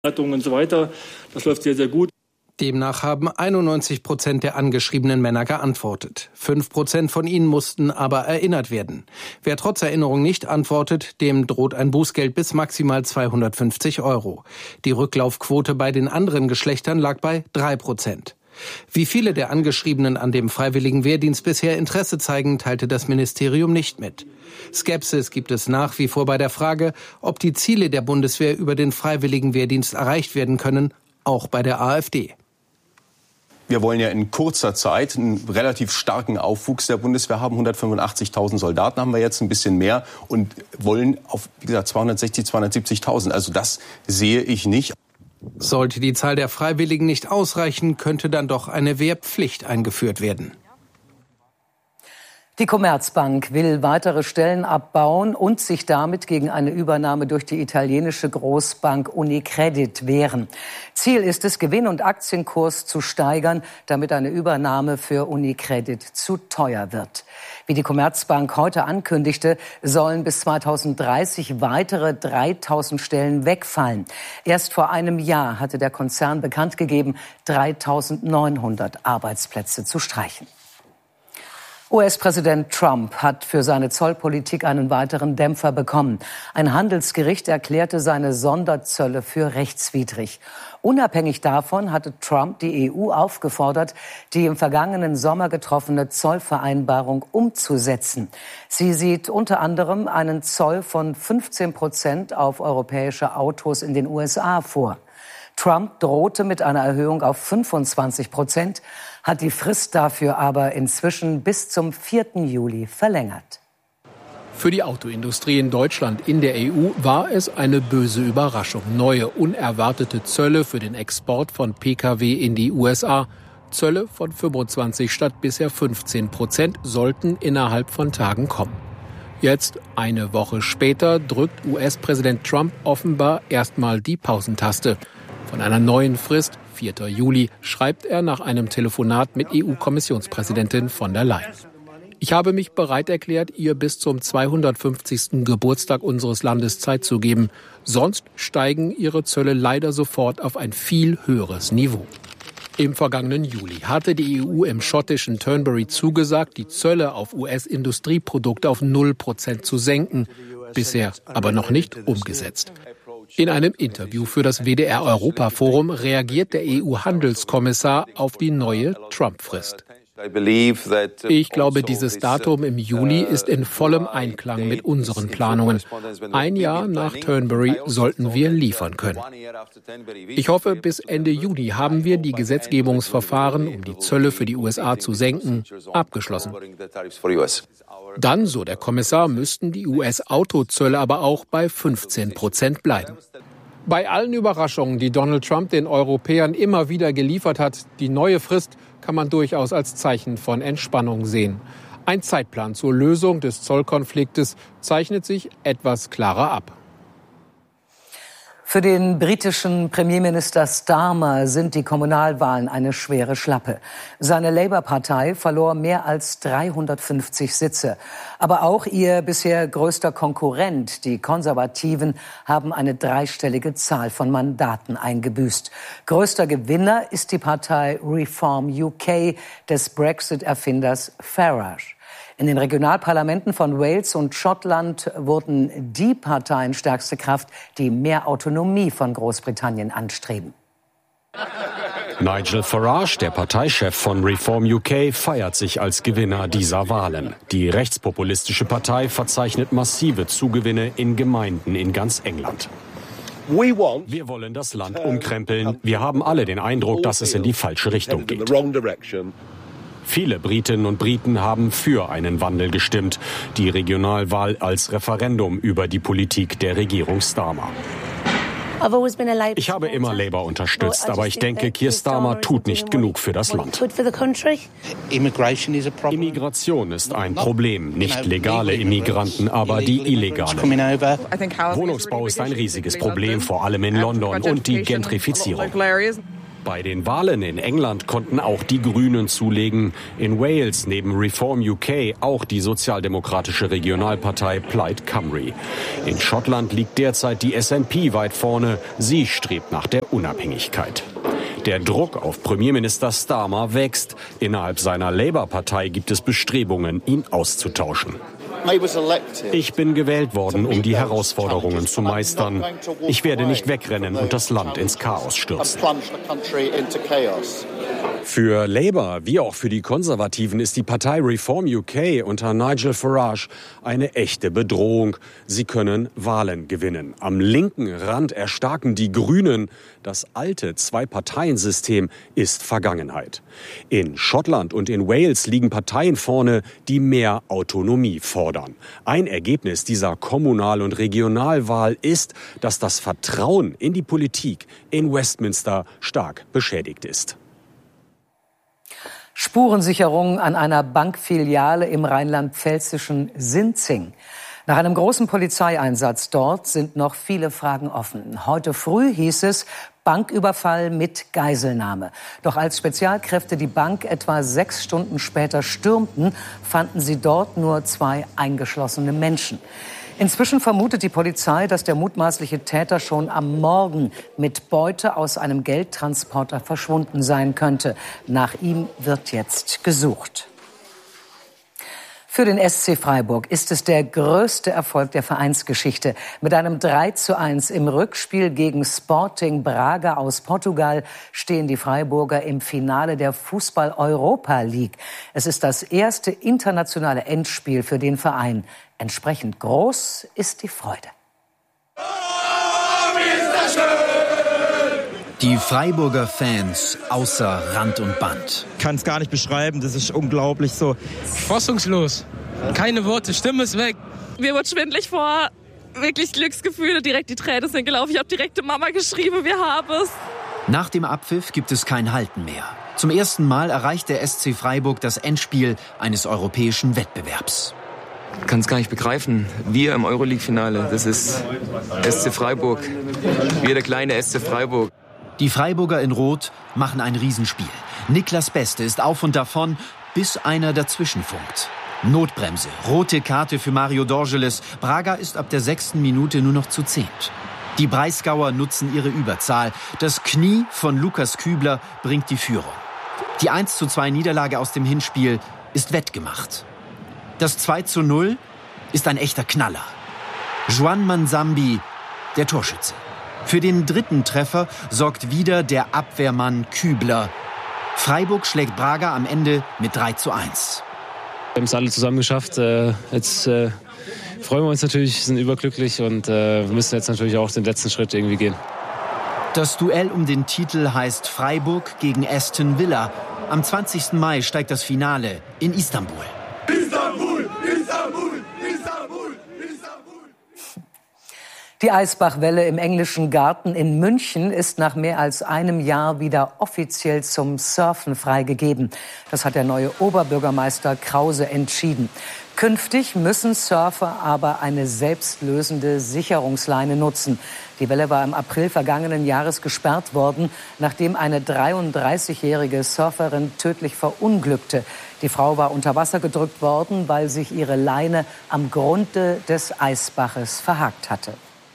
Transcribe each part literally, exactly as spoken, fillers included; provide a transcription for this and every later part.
und so weiter. Das läuft sehr, sehr gut. Demnach haben einundneunzig Prozent der angeschriebenen Männer geantwortet. Fünf Prozent von ihnen mussten aber erinnert werden. Wer trotz Erinnerung nicht antwortet, dem droht ein Bußgeld bis maximal zweihundertfünfzig Euro. Die Rücklaufquote bei den anderen Geschlechtern lag bei drei Prozent. Wie viele der Angeschriebenen an dem freiwilligen Wehrdienst bisher Interesse zeigen, teilte das Ministerium nicht mit. Skepsis gibt es nach wie vor bei der Frage, ob die Ziele der Bundeswehr über den freiwilligen Wehrdienst erreicht werden können, auch bei der AfD. Wir wollen ja in kurzer Zeit einen relativ starken Aufwuchs der Bundeswehr haben. hundertfünfundachtzigtausend Soldaten haben wir jetzt, ein bisschen mehr, und wollen auf, wie gesagt, zweihundertsechzig, zweihundertsiebzigtausend. Also das sehe ich nicht. Sollte die Zahl der Freiwilligen nicht ausreichen, könnte dann doch eine Wehrpflicht eingeführt werden. Die Commerzbank will weitere Stellen abbauen und sich damit gegen eine Übernahme durch die italienische Großbank Unicredit wehren. Ziel ist es, Gewinn und Aktienkurs zu steigern, damit eine Übernahme für Unicredit zu teuer wird. Wie die Commerzbank heute ankündigte, sollen bis zweitausenddreißig weitere dreitausend Stellen wegfallen. Erst vor einem Jahr hatte der Konzern bekannt gegeben, dreitausendneunhundert Arbeitsplätze zu streichen. U S-Präsident Trump hat für seine Zollpolitik einen weiteren Dämpfer bekommen. Ein Handelsgericht erklärte seine Sonderzölle für rechtswidrig. Unabhängig davon hatte Trump die E U aufgefordert, die im vergangenen Sommer getroffene Zollvereinbarung umzusetzen. Sie sieht unter anderem einen Zoll von fünfzehn Prozent auf europäische Autos in den U S A vor. Trump drohte mit einer Erhöhung auf fünfundzwanzig Prozent, hat die Frist dafür aber inzwischen bis zum vierten Juli verlängert. Für die Autoindustrie in Deutschland, in der E U, war es eine böse Überraschung. Neue, unerwartete Zölle für den Export von Pkw in die U S A. Zölle von fünfundzwanzig statt bisher fünfzehn Prozent sollten innerhalb von Tagen kommen. Jetzt, eine Woche später, drückt U S-Präsident Trump offenbar erstmal die Pausentaste. Von einer neuen Frist, vierten Juli, schreibt er nach einem Telefonat mit E U-Kommissionspräsidentin von der Leyen. Ich habe mich bereit erklärt, ihr bis zum zweihundertfünfzigsten Geburtstag unseres Landes Zeit zu geben. Sonst steigen ihre Zölle leider sofort auf ein viel höheres Niveau. Im vergangenen Juli hatte die E U im schottischen Turnberry zugesagt, die Zölle auf U S-Industrieprodukte auf null Prozent zu senken. Bisher aber noch nicht umgesetzt. In einem Interview für das W D R-Europa-Forum reagiert der E U-Handelskommissar auf die neue Trump-Frist. Ich glaube, dieses Datum im Juli ist in vollem Einklang mit unseren Planungen. Ein Jahr nach Turnberry sollten wir liefern können. Ich hoffe, bis Ende Juni haben wir die Gesetzgebungsverfahren, um die Zölle für die U S A zu senken, abgeschlossen. Dann, so der Kommissar, müssten die U S-Autozölle aber auch bei fünfzehn Prozent bleiben. Bei allen Überraschungen, die Donald Trump den Europäern immer wieder geliefert hat, die neue Frist kann man durchaus als Zeichen von Entspannung sehen. Ein Zeitplan zur Lösung des Zollkonfliktes zeichnet sich etwas klarer ab. Für den britischen Premierminister Starmer sind die Kommunalwahlen eine schwere Schlappe. Seine Labour-Partei verlor mehr als dreihundertfünfzig Sitze. Aber auch ihr bisher größter Konkurrent, die Konservativen, haben eine dreistellige Zahl von Mandaten eingebüßt. Größter Gewinner ist die Partei Reform U K des Brexit-Erfinders Farage. In den Regionalparlamenten von Wales und Schottland wurden die Parteien stärkste Kraft, die mehr Autonomie von Großbritannien anstreben. Nigel Farage, der Parteichef von Reform U K, feiert sich als Gewinner dieser Wahlen. Die rechtspopulistische Partei verzeichnet massive Zugewinne in Gemeinden in ganz England. Wir wollen das Land umkrempeln. Wir haben alle den Eindruck, dass es in die falsche Richtung geht. Viele Britinnen und Briten haben für einen Wandel gestimmt. Die Regionalwahl als Referendum über die Politik der Regierung Starmer. Ich habe immer Labour unterstützt, aber ich denke, Keir Starmer tut nicht genug für das Land. Immigration ist ein Problem. Nicht legale Immigranten, aber die illegale. Wohnungsbau ist ein riesiges Problem, vor allem in London, und die Gentrifizierung. Bei den Wahlen in England konnten auch die Grünen zulegen. In Wales neben Reform U K auch die sozialdemokratische Regionalpartei Plaid Cymru. In Schottland liegt derzeit die S N P weit vorne. Sie strebt nach der Unabhängigkeit. Der Druck auf Premierminister Starmer wächst. Innerhalb seiner Labour-Partei gibt es Bestrebungen, ihn auszutauschen. Ich bin gewählt worden, um die Herausforderungen zu meistern. Ich werde nicht wegrennen und das Land ins Chaos stürzen. Für Labour wie auch für die Konservativen ist die Partei Reform U K unter Nigel Farage eine echte Bedrohung. Sie können Wahlen gewinnen. Am linken Rand erstarken die Grünen. Das alte Zwei-Parteien-System ist Vergangenheit. In Schottland und in Wales liegen Parteien vorne, die mehr Autonomie fordern. Ein Ergebnis dieser Kommunal- und Regionalwahl ist, dass das Vertrauen in die Politik in Westminster stark beschädigt ist. Spurensicherung an einer Bankfiliale im rheinland-pfälzischen Sinzing. Nach einem großen Polizeieinsatz dort sind noch viele Fragen offen. Heute früh hieß es Banküberfall mit Geiselnahme. Doch als Spezialkräfte die Bank etwa sechs Stunden später stürmten, fanden sie dort nur zwei eingeschlossene Menschen. Inzwischen vermutet die Polizei, dass der mutmaßliche Täter schon am Morgen mit Beute aus einem Geldtransporter verschwunden sein könnte. Nach ihm wird jetzt gesucht. Für den S C Freiburg ist es der größte Erfolg der Vereinsgeschichte. Mit einem drei zu eins im Rückspiel gegen Sporting Braga aus Portugal stehen die Freiburger im Finale der Fußball-Europa League. Es ist das erste internationale Endspiel für den Verein. Entsprechend groß ist die Freude. Die Freiburger Fans außer Rand und Band. Ich kann es gar nicht beschreiben, das ist unglaublich so. Fassungslos, keine Worte, Stimme ist weg. Mir wird schwindelig vor, wirklich Glücksgefühle, direkt die Tränen sind gelaufen. Ich habe direkt der Mama geschrieben, wir haben es. Nach dem Abpfiff gibt es kein Halten mehr. Zum ersten Mal erreicht der S C Freiburg das Endspiel eines europäischen Wettbewerbs. Ich kann es gar nicht begreifen. Wir im Euroleague-Finale, das ist S C Freiburg. Wir, der kleine S C Freiburg. Die Freiburger in Rot machen ein Riesenspiel. Niklas Beste ist auf und davon, bis einer dazwischen funkt. Notbremse, rote Karte für Mario Dorgeles. Braga ist ab der sechsten Minute nur noch zu zehnt. Die Breisgauer nutzen ihre Überzahl. Das Knie von Lukas Kübler bringt die Führung. Die eins zu zwei Niederlage aus dem Hinspiel ist wettgemacht. Das zwei zu null ist ein echter Knaller. Juan Mansambi, der Torschütze. Für den dritten Treffer sorgt wieder der Abwehrmann Kübler. Freiburg schlägt Braga am Ende mit drei zu eins. Wir haben es alle zusammen geschafft. Jetzt freuen wir uns natürlich, sind überglücklich und müssen jetzt natürlich auch den letzten Schritt irgendwie gehen. Das Duell um den Titel heißt Freiburg gegen Aston Villa. Am zwanzigsten Mai steigt das Finale in Istanbul. Istanbul, Istanbul, Istanbul, Istanbul. Die Eisbachwelle im Englischen Garten in München ist nach mehr als einem Jahr wieder offiziell zum Surfen freigegeben. Das hat der neue Oberbürgermeister Krause entschieden. Künftig müssen Surfer aber eine selbstlösende Sicherungsleine nutzen. Die Welle war im April vergangenen Jahres gesperrt worden, nachdem eine dreiunddreißigjährige Surferin tödlich verunglückte. Die Frau war unter Wasser gedrückt worden, weil sich ihre Leine am Grunde des Eisbaches verhakt hatte.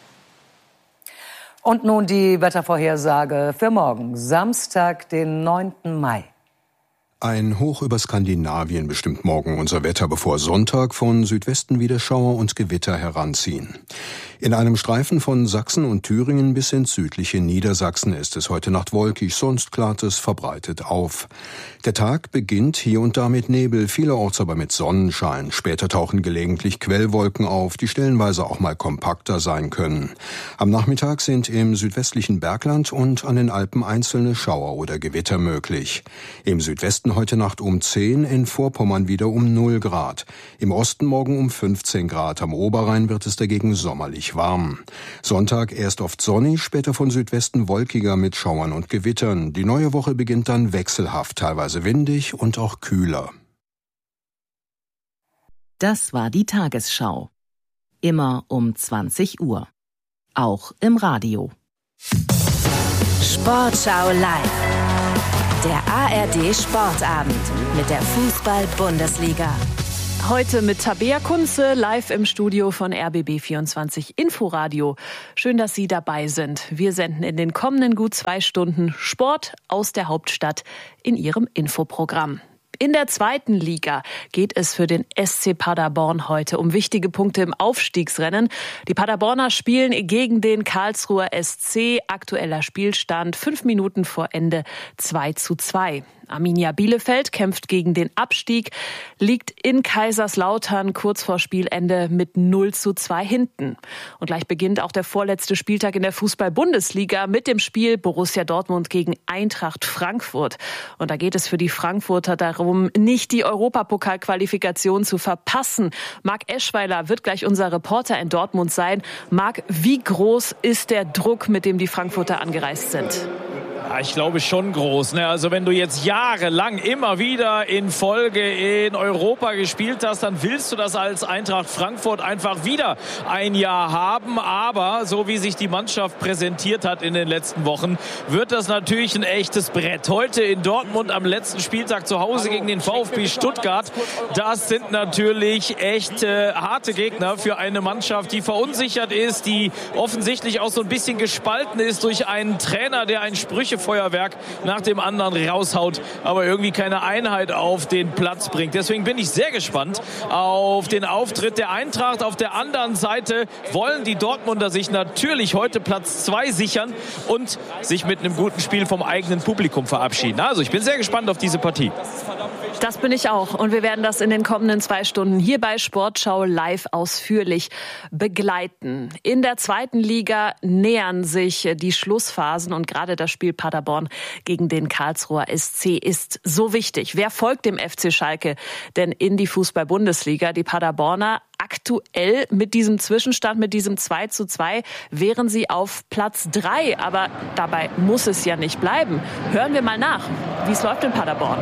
Und nun die Wettervorhersage für morgen, Samstag, den neunten Mai. Ein Hoch über Skandinavien bestimmt morgen unser Wetter, bevor Sonntag von Südwesten wieder Schauer und Gewitter heranziehen. In einem Streifen von Sachsen und Thüringen bis ins südliche Niedersachsen ist es heute Nacht wolkig, sonst klart es verbreitet auf. Der Tag beginnt hier und da mit Nebel, vielerorts aber mit Sonnenschein. Später tauchen gelegentlich Quellwolken auf, die stellenweise auch mal kompakter sein können. Am Nachmittag sind im südwestlichen Bergland und an den Alpen einzelne Schauer oder Gewitter möglich. Im Südwesten heute Nacht um zehn, in Vorpommern wieder um null Grad. Im Osten morgen um fünfzehn Grad, am Oberrhein wird es dagegen sommerlich warm. Sonntag erst oft sonnig, später von Südwesten wolkiger mit Schauern und Gewittern. Die neue Woche beginnt dann wechselhaft, teilweise windig und auch kühler. Das war die Tagesschau. Immer um zwanzig Uhr. Auch im Radio. Sportschau live. Der A R D Sportabend mit der Fußball-Bundesliga. Heute mit Tabea Kunze, live im Studio von R B B vierundzwanzig Inforadio. Schön, dass Sie dabei sind. Wir senden in den kommenden gut zwei Stunden Sport aus der Hauptstadt in Ihrem Infoprogramm. In der zweiten Liga geht es für den S C Paderborn heute um wichtige Punkte im Aufstiegsrennen. Die Paderborner spielen gegen den Karlsruher S C. Aktueller Spielstand fünf Minuten vor Ende zwei zu zwei. Arminia Bielefeld kämpft gegen den Abstieg, liegt in Kaiserslautern kurz vor Spielende mit null zu zwei hinten. Und gleich beginnt auch der vorletzte Spieltag in der Fußball-Bundesliga mit dem Spiel Borussia Dortmund gegen Eintracht Frankfurt. Und da geht es für die Frankfurter darum, nicht die Europapokalqualifikation zu verpassen. Marc Eschweiler wird gleich unser Reporter in Dortmund sein. Marc, wie groß ist der Druck, mit dem die Frankfurter angereist sind? Ja, ich glaube schon groß. Ne? Also wenn du jetzt jahrelang immer wieder in Folge in Europa gespielt hast, dann willst du das als Eintracht Frankfurt einfach wieder ein Jahr haben. Aber so wie sich die Mannschaft präsentiert hat in den letzten Wochen, wird das natürlich ein echtes Brett. Heute in Dortmund am letzten Spieltag zu Hause gegen den VfB Stuttgart. Das sind natürlich echt äh, harte Gegner für eine Mannschaft, die verunsichert ist, die offensichtlich auch so ein bisschen gespalten ist durch einen Trainer, der ein Sprüche Feuerwerk nach dem anderen raushaut, aber irgendwie keine Einheit auf den Platz bringt. Deswegen bin ich sehr gespannt auf den Auftritt der Eintracht. Auf der anderen Seite wollen die Dortmunder sich natürlich heute Platz zwei sichern und sich mit einem guten Spiel vom eigenen Publikum verabschieden. Also ich bin sehr gespannt auf diese Partie. Das bin ich auch. Und wir werden das in den kommenden zwei Stunden hier bei Sportschau live ausführlich begleiten. In der zweiten Liga nähern sich die Schlussphasen und gerade das Spiel Paderborn gegen den Karlsruher S C ist so wichtig. Wer folgt dem F C Schalke denn in die Fußball-Bundesliga? Die Paderborner aktuell mit diesem Zwischenstand, mit diesem zwei zu zwei, wären sie auf Platz drei. Aber dabei muss es ja nicht bleiben. Hören wir mal nach. Wie es läuft in Paderborn.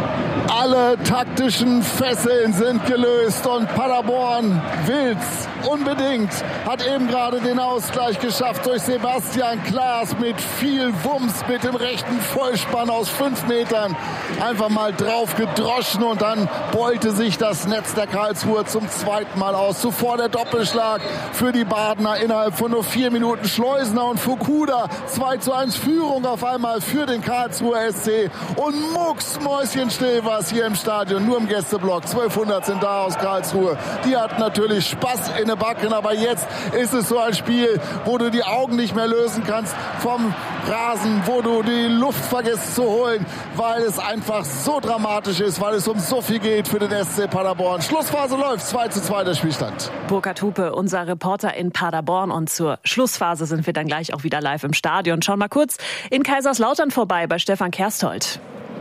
Alle taktischen Fesseln sind gelöst und Paderborn will's unbedingt. Hat eben gerade den Ausgleich geschafft durch Sebastian Klaas mit viel Wumms, mit dem rechten Vollspann aus fünf Metern. Einfach mal drauf gedroschen und dann beulte sich das Netz der Karlsruher zum zweiten Mal aus. Zuvor der Doppelschlag für die Badener innerhalb von nur vier Minuten. Schleusener und Fukuda zwei zu eins Führung auf einmal für den Karlsruher S C. Und mucksmäuschenstill war es hier im Stadion, nur im Gästeblock. zwölfhundert sind da aus Karlsruhe. Die hatten natürlich Spaß in den Backen, aber jetzt ist es so ein Spiel, wo du die Augen nicht mehr lösen kannst vom Rasen, wo du die Luft vergisst zu holen, weil es einfach so dramatisch ist, weil es um so viel geht für den S C Paderborn. Schlussphase läuft, zwei zu zwei der Spielstand. Burkhard Hupe, unser Reporter in Paderborn, und zur Schlussphase sind wir dann gleich auch wieder live im Stadion. Schauen mal kurz in Kaiserslautern vorbei bei Stefan Kersthold.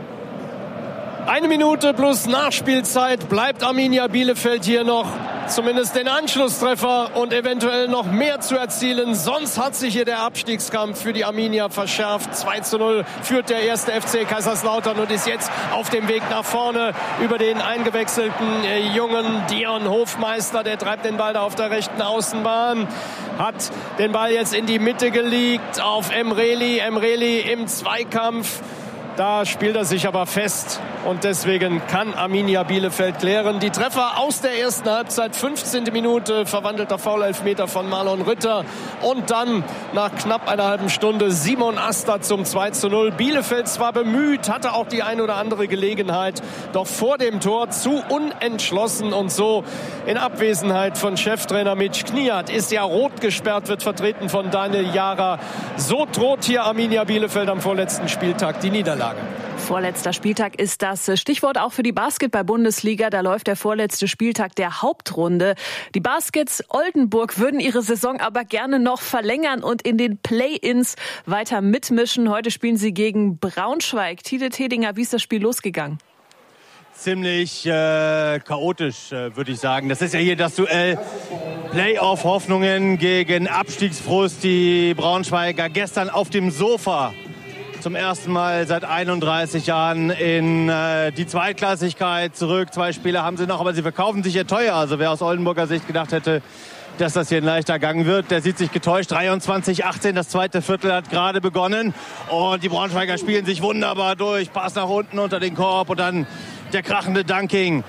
Eine Minute plus Nachspielzeit bleibt Arminia Bielefeld hier noch zumindest den Anschlusstreffer und eventuell noch mehr zu erzielen. Sonst hat sich hier der Abstiegskampf für die Arminia verschärft. zwei zu null führt der erste F C Kaiserslautern und ist jetzt auf dem Weg nach vorne über den eingewechselten äh, jungen Dion Hofmeister. Der treibt den Ball da auf der rechten Außenbahn, hat den Ball jetzt in die Mitte gelegt auf Emreli. Emreli im Zweikampf. Da spielt er sich aber fest und deswegen kann Arminia Bielefeld klären. Die Treffer aus der ersten Halbzeit, fünfzehnte Minute, verwandelter Foul-Elfmeter von Marlon Ritter und dann nach knapp einer halben Stunde Simon Asta zum zwei zu null. Bielefeld zwar bemüht, hatte auch die ein oder andere Gelegenheit, doch vor dem Tor zu unentschlossen und so in Abwesenheit von Cheftrainer Mitch Kniat ist ja rot gesperrt, wird vertreten von Daniel Jara. So droht hier Arminia Bielefeld am vorletzten Spieltag die Niederlage. Vorletzter Spieltag ist das Stichwort auch für die Basketball-Bundesliga. Da läuft der vorletzte Spieltag der Hauptrunde. Die Baskets Oldenburg würden ihre Saison aber gerne noch verlängern und in den Play-Ins weiter mitmischen. Heute spielen sie gegen Braunschweig. Tide Tedinger, wie ist das Spiel losgegangen? Ziemlich äh, chaotisch, äh, würde ich sagen. Das ist ja hier das Duell. Playoff-Hoffnungen gegen Abstiegsfrust. Die Braunschweiger gestern auf dem Sofa zum ersten Mal seit einunddreißig Jahren in äh, die Zweitklassigkeit zurück. Zwei Spiele haben sie noch, aber sie verkaufen sich ja teuer. Also wer aus Oldenburger Sicht gedacht hätte, dass das hier ein leichter Gang wird. Der sieht sich getäuscht. dreiundzwanzig achtzehn, das zweite Viertel hat gerade begonnen. Und die Braunschweiger spielen sich wunderbar durch. Pass nach unten unter den Korb und dann der krachende Dunking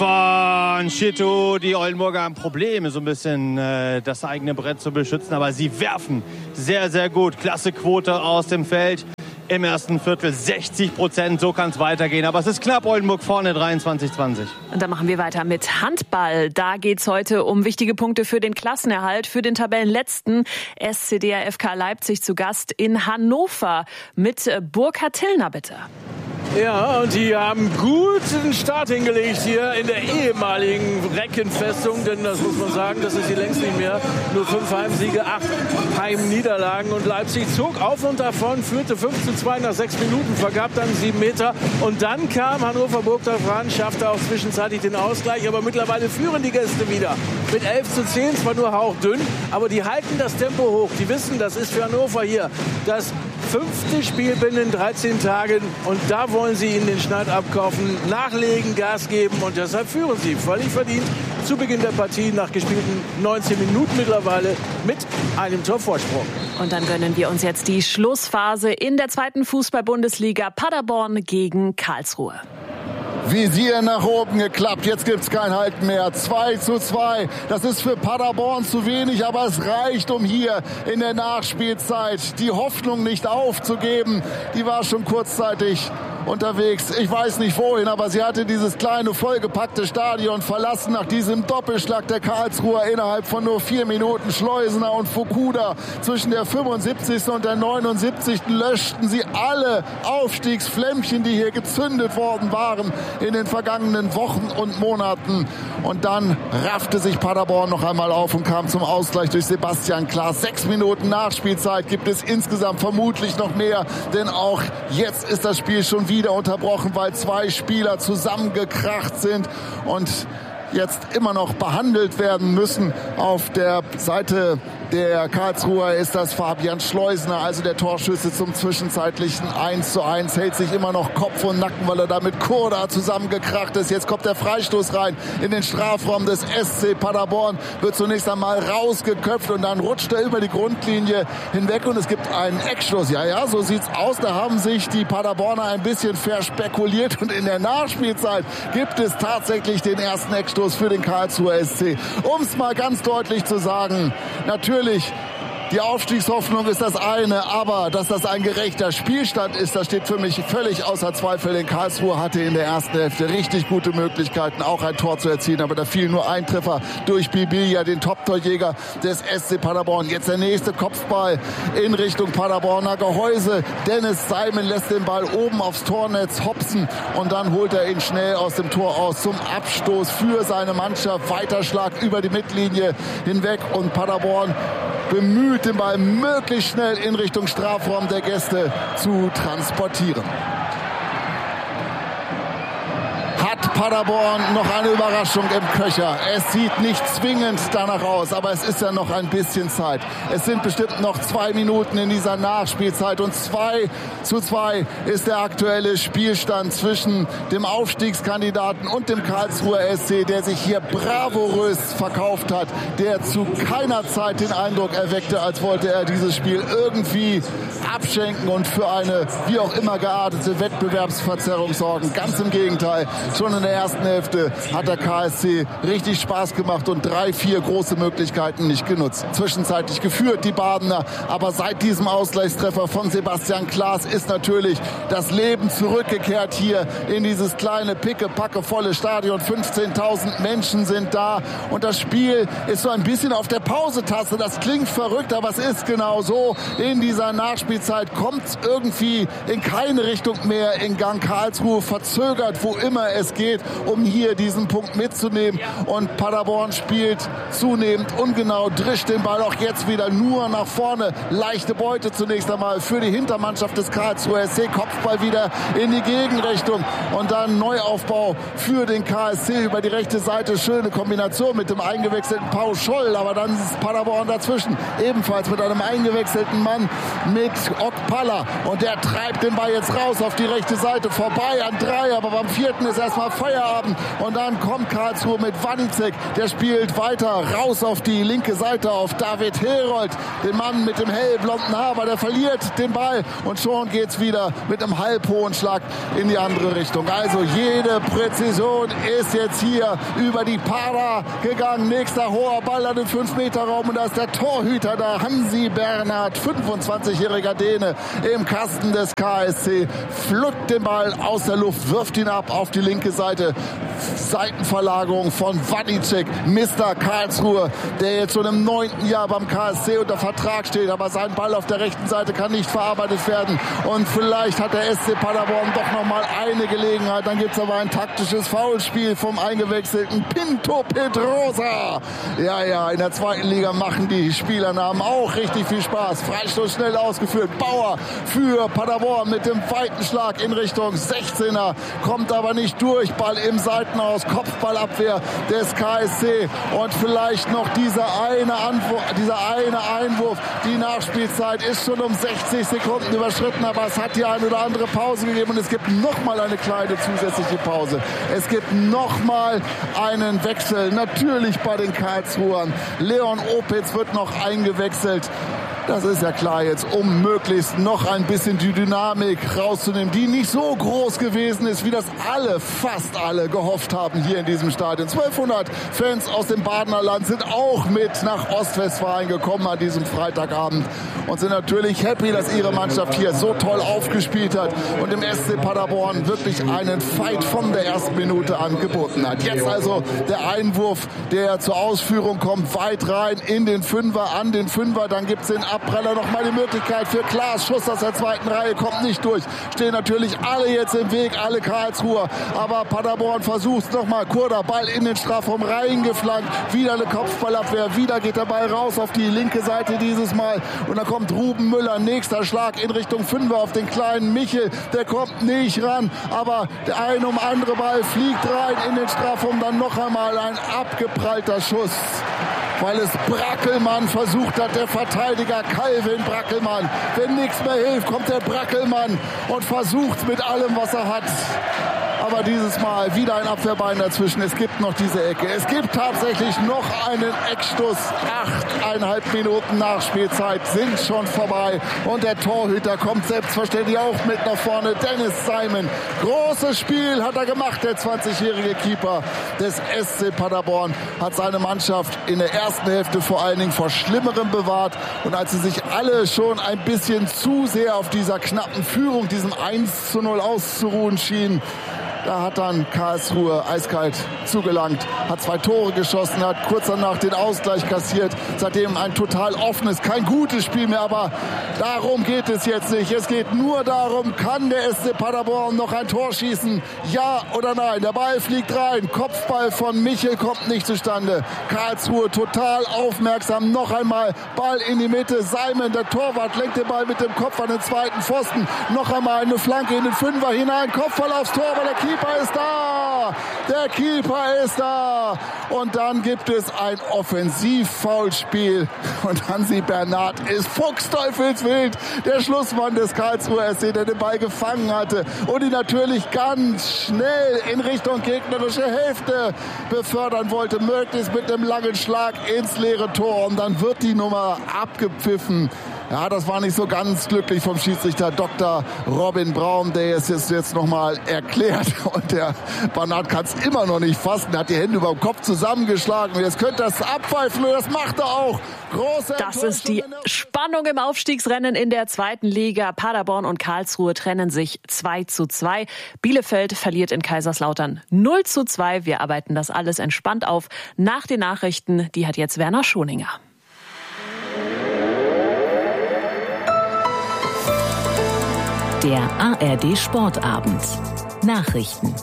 von Schittu. Die Oldenburger haben Probleme, so ein bisschen äh, das eigene Brett zu beschützen. Aber sie werfen sehr, sehr gut. Klasse Quote aus dem Feld. Im ersten Viertel sechzig Prozent, so kann es weitergehen. Aber es ist knapp, Oldenburg vorne, dreiundzwanzig zwanzig. Und dann machen wir weiter mit Handball. Da geht es heute um wichtige Punkte für den Klassenerhalt, für den Tabellenletzten S C D A F K Leipzig zu Gast in Hannover. Mit Burkhard Tillner, bitte. Ja, und die haben guten Start hingelegt hier in der ehemaligen Reckenfestung, denn das muss man sagen, das ist sie längst nicht mehr. Nur fünf Heimsiege, acht Heimniederlagen und Leipzig zog auf und davon, führte fünf zu zwei nach sechs Minuten, vergab dann sieben Meter und dann kam Hannover Burgdorf ran, schaffte auch zwischenzeitlich den Ausgleich, aber mittlerweile führen die Gäste wieder mit elf zu zehn, zwar nur hauchdünn, aber die halten das Tempo hoch, die wissen, das ist für Hannover hier das fünfte Spiel binnen dreizehn Tagen und da wollen sie ihnen den Schneid abkaufen, nachlegen, Gas geben und deshalb führen sie völlig verdient zu Beginn der Partie nach gespielten neunzehn Minuten mittlerweile mit einem Torvorsprung. Und dann gönnen wir uns jetzt die Schlussphase in der zweiten Fußball-Bundesliga Paderborn gegen Karlsruhe. Visier nach oben geklappt, jetzt gibt's kein Halten mehr. zwei zu zwei, das ist für Paderborn zu wenig, aber es reicht, um hier in der Nachspielzeit die Hoffnung nicht aufzugeben. Die war schon kurzzeitig unterwegs, ich weiß nicht wohin, aber sie hatte dieses kleine, vollgepackte Stadion verlassen nach diesem Doppelschlag der Karlsruher innerhalb von nur vier Minuten. Schleusener und Fukuda zwischen der fünfundsiebzigsten und der neunundsiebzigsten löschten sie alle Aufstiegsflämmchen, die hier gezündet worden waren in den vergangenen Wochen und Monaten. Und dann raffte sich Paderborn noch einmal auf und kam zum Ausgleich durch Sebastian Klaas. Sechs Minuten Nachspielzeit gibt es insgesamt vermutlich noch mehr, denn auch jetzt ist das Spiel schon wieder wieder unterbrochen, weil zwei Spieler zusammengekracht sind und jetzt immer noch behandelt werden müssen. Auf der Seite der Karlsruher ist das Fabian Schleusener, also der Torschütze zum zwischenzeitlichen eins zu eins, hält sich immer noch Kopf und Nacken, weil er da mit Kurda zusammengekracht ist. Jetzt kommt der Freistoß rein in den Strafraum des S C Paderborn, wird zunächst einmal rausgeköpft und dann rutscht er über die Grundlinie hinweg und es gibt einen Eckstoß. Ja, ja, so sieht's aus. Da haben sich die Paderborner ein bisschen verspekuliert und in der Nachspielzeit gibt es tatsächlich den ersten Eckstoß für den Karlsruher S C. Um es mal ganz deutlich zu sagen, natürlich Natürlich, die Aufstiegshoffnung ist das eine, aber dass das ein gerechter Spielstand ist, das steht für mich völlig außer Zweifel. Denn Karlsruhe hatte in der ersten Hälfte richtig gute Möglichkeiten, auch ein Tor zu erzielen. Aber da fiel nur ein Treffer durch Bibilia, den Top-Torjäger des S C Paderborn. Jetzt der nächste Kopfball in Richtung Paderborner Gehäuse. Dennis Simon lässt den Ball oben aufs Tornetz hopsen und dann holt er ihn schnell aus dem Tor aus zum Abstoß für seine Mannschaft. Weiterschlag über die Mittellinie hinweg und Paderborn bemüht, den Ball möglichst schnell in Richtung Strafraum der Gäste zu transportieren. Hat Paderborn noch eine Überraschung im Köcher? Es sieht nicht zwingend danach aus, aber es ist ja noch ein bisschen Zeit. Es sind bestimmt noch zwei Minuten in dieser Nachspielzeit und zwei zu zwei ist der aktuelle Spielstand zwischen dem Aufstiegskandidaten und dem Karlsruher S C, der sich hier bravourös verkauft hat, der zu keiner Zeit den Eindruck erweckte, als wollte er dieses Spiel irgendwie abschenken und für eine wie auch immer geartete Wettbewerbsverzerrung sorgen. Ganz im Gegenteil. Schon in der ersten Hälfte hat der K S C richtig Spaß gemacht und drei, vier große Möglichkeiten nicht genutzt. Zwischenzeitlich geführt die Badener, aber seit diesem Ausgleichstreffer von Sebastian Klaas ist natürlich das Leben zurückgekehrt hier in dieses kleine, pickepackevolle Stadion. fünfzehntausend Menschen sind da und das Spiel ist so ein bisschen auf der Pausetaste. Das klingt verrückt, aber es ist genau so. In dieser Nachspielzeit kommt irgendwie in keine Richtung mehr in Gang. Karlsruhe verzögert, wo immer es geht, um hier diesen Punkt mitzunehmen. Und Paderborn spielt zunehmend ungenau, drischt den Ball auch jetzt wieder nur nach vorne. Leichte Beute zunächst einmal für die Hintermannschaft des Karlsruher S C. Kopfball wieder in die Gegenrichtung und dann Neuaufbau für den K S C über die rechte Seite. Schöne Kombination mit dem eingewechselten Pau Scholl, aber dann ist Paderborn dazwischen. Ebenfalls mit einem eingewechselten Mann mit Okpala und der treibt den Ball jetzt raus auf die rechte Seite vorbei an drei, aber beim vierten ist erstmal Feierabend. Und dann kommt Karlsruhe mit Wanicek. Der spielt weiter raus auf die linke Seite auf David Herold, den Mann mit dem hellblonden Haar, aber der verliert den Ball und schon geht's wieder mit einem halbhohen Schlag in die andere Richtung. Also jede Präzision ist jetzt hier über die Para gegangen. Nächster hoher Ball an den fünf Meter Raum und da ist der Torhüter da, Hansi Bernhard, fünfundzwanzigjähriger Däne im Kasten des K S C, pflückt den Ball aus der Luft, wirft ihn ab auf die linke Seite. Seitenverlagerung von Wanicek, Mister Karlsruhe, der jetzt schon im neunten Jahr beim K S C unter Vertrag steht, aber sein Ball auf der rechten Seite kann nicht verarbeitet werden und vielleicht hat der S C Paderborn doch noch mal eine Gelegenheit. Dann gibt es aber ein taktisches Foulspiel vom eingewechselten Pinto Pedrosa. Ja, ja, in der zweiten Liga machen die Spielernamen auch richtig viel Spaß. Freistoß schnell ausgeführt. Bauer für Paderborn mit dem weiten Schlag in Richtung sechzehner, kommt aber nicht durch. Ball im Seitenaus, Kopfballabwehr des K S C und vielleicht noch dieser eine, Anwurf, dieser eine Einwurf. Die Nachspielzeit ist schon um sechzig Sekunden überschritten, aber es hat hier eine oder andere Pause gegeben und es gibt noch mal eine kleine zusätzliche Pause. Es gibt noch mal einen Wechsel, natürlich bei den Karlsruhern. Leon Opitz wird noch eingewechselt. Das ist ja klar jetzt, um möglichst noch ein bisschen die Dynamik rauszunehmen, die nicht so groß gewesen ist, wie das alle, fast alle gehofft haben hier in diesem Stadion. zwölfhundert Fans aus dem Badener Land sind auch mit nach Ostwestfalen gekommen an diesem Freitagabend und sind natürlich happy, dass ihre Mannschaft hier so toll aufgespielt hat und dem S C Paderborn wirklich einen Fight von der ersten Minute an geboten hat. Jetzt also der Einwurf, der zur Ausführung kommt, weit rein in den Fünfer, an den Fünfer, dann gibt es den Abpraller noch mal die Möglichkeit für Klaas. Schuss aus der zweiten Reihe, kommt nicht durch. Stehen natürlich alle jetzt im Weg, alle Karlsruher. Aber Paderborn versucht noch mal. Kurda, Ball in den Strafraum reingeflankt. Wieder eine Kopfballabwehr. Wieder geht der Ball raus auf die linke Seite dieses Mal. Und dann kommt Ruben Müller. Nächster Schlag in Richtung Fünfer auf den kleinen Michel. Der kommt nicht ran. Aber der ein um andere Ball fliegt rein in den Strafraum. Dann noch einmal ein abgeprallter Schuss, weil es Brackelmann versucht hat, der Verteidiger Calvin Brackelmann. Wenn nichts mehr hilft, kommt der Brackelmann und versucht mit allem, was er hat. Aber dieses Mal wieder ein Abwehrbein dazwischen. Es gibt noch diese Ecke. Es gibt tatsächlich noch einen Eckstoß. Achteinhalb Minuten Nachspielzeit sind schon vorbei. Und der Torhüter kommt selbstverständlich auch mit nach vorne. Dennis Simon. Großes Spiel hat er gemacht, der zwanzigjährige Keeper des S C Paderborn. Hat seine Mannschaft in der ersten Hälfte vor allen Dingen vor Schlimmerem bewahrt. Und als sie sich alle schon ein bisschen zu sehr auf dieser knappen Führung, diesem eins zu null auszuruhen schienen, da hat dann Karlsruhe eiskalt zugelangt, hat zwei Tore geschossen, hat kurz danach den Ausgleich kassiert. Seitdem ein total offenes, kein gutes Spiel mehr, aber darum geht es jetzt nicht. Es geht nur darum, kann der S C Paderborn noch ein Tor schießen? Ja oder nein? Der Ball fliegt rein, Kopfball von Michel kommt nicht zustande. Karlsruhe total aufmerksam, noch einmal Ball in die Mitte. Simon, der Torwart, lenkt den Ball mit dem Kopf an den zweiten Pfosten. Noch einmal eine Flanke in den Fünfer hinein, Kopfball aufs Tor, aber der Keeper Der Keeper ist da! Der Keeper ist da! Und dann gibt es ein Offensiv-Foulspiel. Und Hansi Bernhard ist fuchsteufelswild. Der Schlussmann des Karlsruher S C, der den Ball gefangen hatte und ihn natürlich ganz schnell in Richtung gegnerische Hälfte befördern wollte. Möglichst mit einem langen Schlag ins leere Tor. Und dann wird die Nummer abgepfiffen. Ja, das war nicht so ganz glücklich vom Schiedsrichter Doktor Robin Braun, der es jetzt, jetzt nochmal erklärt. Und der Bernhard kann es immer noch nicht fassen. Er hat die Hände über dem Kopf zusammengeschlagen. Und jetzt könnte das abpfeifen und das macht er auch. Große das ist die Spannung im Aufstiegsrennen in der zweiten Liga. Paderborn und Karlsruhe trennen sich zwei zu zwei. Bielefeld verliert in Kaiserslautern null zu zwei. Wir arbeiten das alles entspannt auf. Nach den Nachrichten, die hat jetzt Werner Schoninger. Der A R D Sportabend. Nachrichten.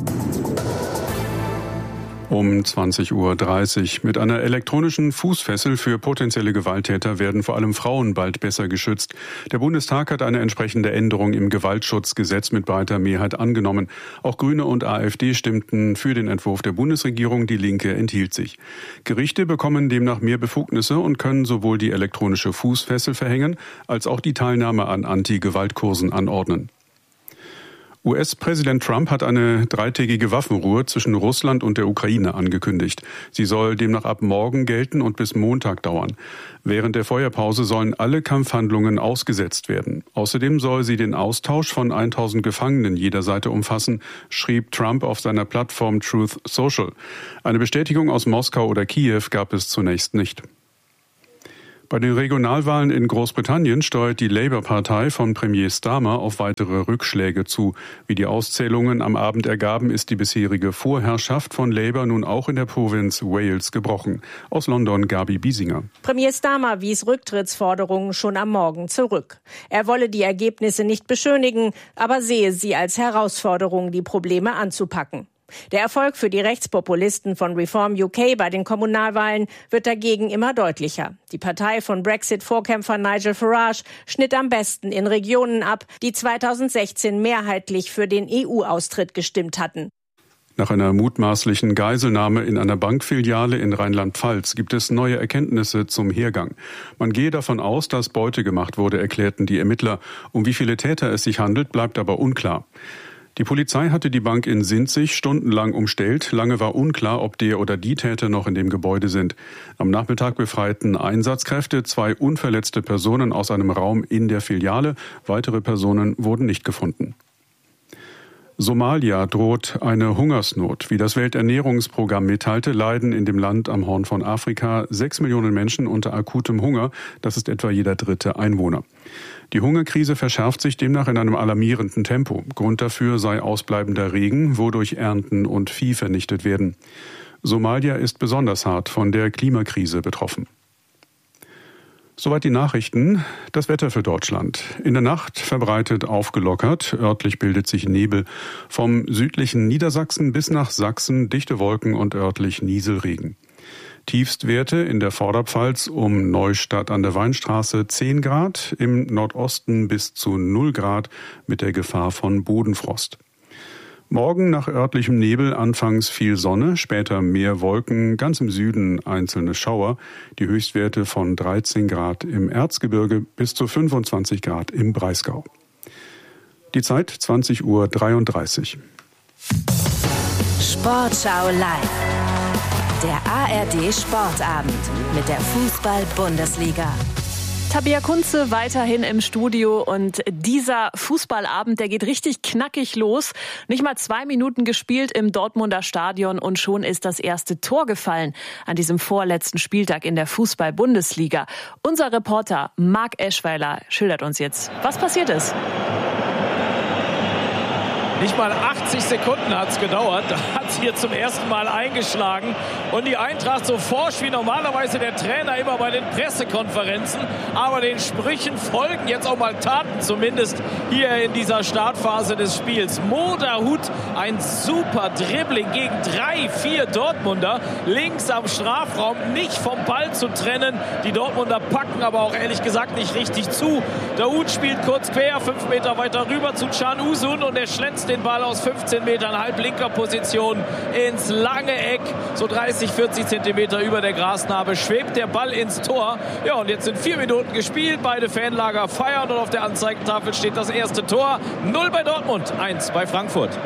Um zwanzig Uhr dreißig. Mit einer elektronischen Fußfessel für potenzielle Gewalttäter werden vor allem Frauen bald besser geschützt. Der Bundestag hat eine entsprechende Änderung im Gewaltschutzgesetz mit breiter Mehrheit angenommen. Auch Grüne und AfD stimmten für den Entwurf der Bundesregierung, die Linke enthielt sich. Gerichte bekommen demnach mehr Befugnisse und können sowohl die elektronische Fußfessel verhängen, als auch die Teilnahme an Anti-Gewalt-Kursen anordnen. U S-Präsident Trump hat eine dreitägige Waffenruhe zwischen Russland und der Ukraine angekündigt. Sie soll demnach ab morgen gelten und bis Montag dauern. Während der Feuerpause sollen alle Kampfhandlungen ausgesetzt werden. Außerdem soll sie den Austausch von tausend Gefangenen jeder Seite umfassen, schrieb Trump auf seiner Plattform Truth Social. Eine Bestätigung aus Moskau oder Kiew gab es zunächst nicht. Bei den Regionalwahlen in Großbritannien steuert die Labour-Partei von Premier Starmer auf weitere Rückschläge zu. Wie die Auszählungen am Abend ergaben, ist die bisherige Vorherrschaft von Labour nun auch in der Provinz Wales gebrochen. Aus London Gabi Biesinger. Premier Starmer wies Rücktrittsforderungen schon am Morgen zurück. Er wolle die Ergebnisse nicht beschönigen, aber sehe sie als Herausforderung, die Probleme anzupacken. Der Erfolg für die Rechtspopulisten von Reform U K bei den Kommunalwahlen wird dagegen immer deutlicher. Die Partei von Brexit-Vorkämpfer Nigel Farage schnitt am besten in Regionen ab, die zweitausendsechzehn mehrheitlich für den E U-Austritt gestimmt hatten. Nach einer mutmaßlichen Geiselnahme in einer Bankfiliale in Rheinland-Pfalz gibt es neue Erkenntnisse zum Hergang. Man gehe davon aus, dass Beute gemacht wurde, erklärten die Ermittler. Um wie viele Täter es sich handelt, bleibt aber unklar. Die Polizei hatte die Bank in Sinzig stundenlang umstellt. Lange war unklar, ob der oder die Täter noch in dem Gebäude sind. Am Nachmittag befreiten Einsatzkräfte zwei unverletzte Personen aus einem Raum in der Filiale. Weitere Personen wurden nicht gefunden. Somalia droht eine Hungersnot. Wie das Welternährungsprogramm mitteilte, leiden in dem Land am Horn von Afrika sechs Millionen Menschen unter akutem Hunger. Das ist etwa jeder dritte Einwohner. Die Hungerkrise verschärft sich demnach in einem alarmierenden Tempo. Grund dafür sei ausbleibender Regen, wodurch Ernten und Vieh vernichtet werden. Somalia ist besonders hart von der Klimakrise betroffen. Soweit die Nachrichten. Das Wetter für Deutschland. In der Nacht verbreitet aufgelockert. Örtlich bildet sich Nebel. Vom südlichen Niedersachsen bis nach Sachsen dichte Wolken und örtlich Nieselregen. Tiefstwerte in der Vorderpfalz um Neustadt an der Weinstraße zehn Grad, im Nordosten bis zu null Grad mit der Gefahr von Bodenfrost. Morgen nach örtlichem Nebel anfangs viel Sonne, später mehr Wolken, ganz im Süden einzelne Schauer. Die Höchstwerte von dreizehn Grad im Erzgebirge bis zu fünfundzwanzig Grad im Breisgau. Die Zeit zwanzig Uhr dreiunddreißig. Sportschau live. Der A R D Sportabend mit der Fußball-Bundesliga. Tabea Kunze weiterhin im Studio und dieser Fußballabend, der geht richtig knackig los. Nicht mal zwei Minuten gespielt im Dortmunder Stadion und schon ist das erste Tor gefallen an diesem vorletzten Spieltag in der Fußball-Bundesliga. Unser Reporter Marc Eschweiler schildert uns jetzt, was passiert ist. Nicht mal achtzig Sekunden hat es gedauert. Da hat es hier zum ersten Mal eingeschlagen. Und die Eintracht so forsch wie normalerweise der Trainer immer bei den Pressekonferenzen. Aber den Sprüchen folgen jetzt auch mal Taten, zumindest hier in dieser Startphase des Spiels. Moderhut, ein super Dribbling gegen drei, vier Dortmunder. Links am Strafraum, nicht vom Ball zu trennen. Die Dortmunder packen aber auch ehrlich gesagt nicht richtig zu. Dahoud spielt kurz quer, fünf Meter weiter rüber zu Can Uzun und er schlänzt den Ball aus fünfzehn Metern halblinker Position ins lange Eck. So dreißig, vierzig Zentimeter über der Grasnarbe schwebt der Ball ins Tor. Ja, und jetzt sind vier Minuten gespielt. Beide Fanlager feiern und auf der Anzeigentafel steht das erste Tor. Null bei Dortmund, eins bei Frankfurt.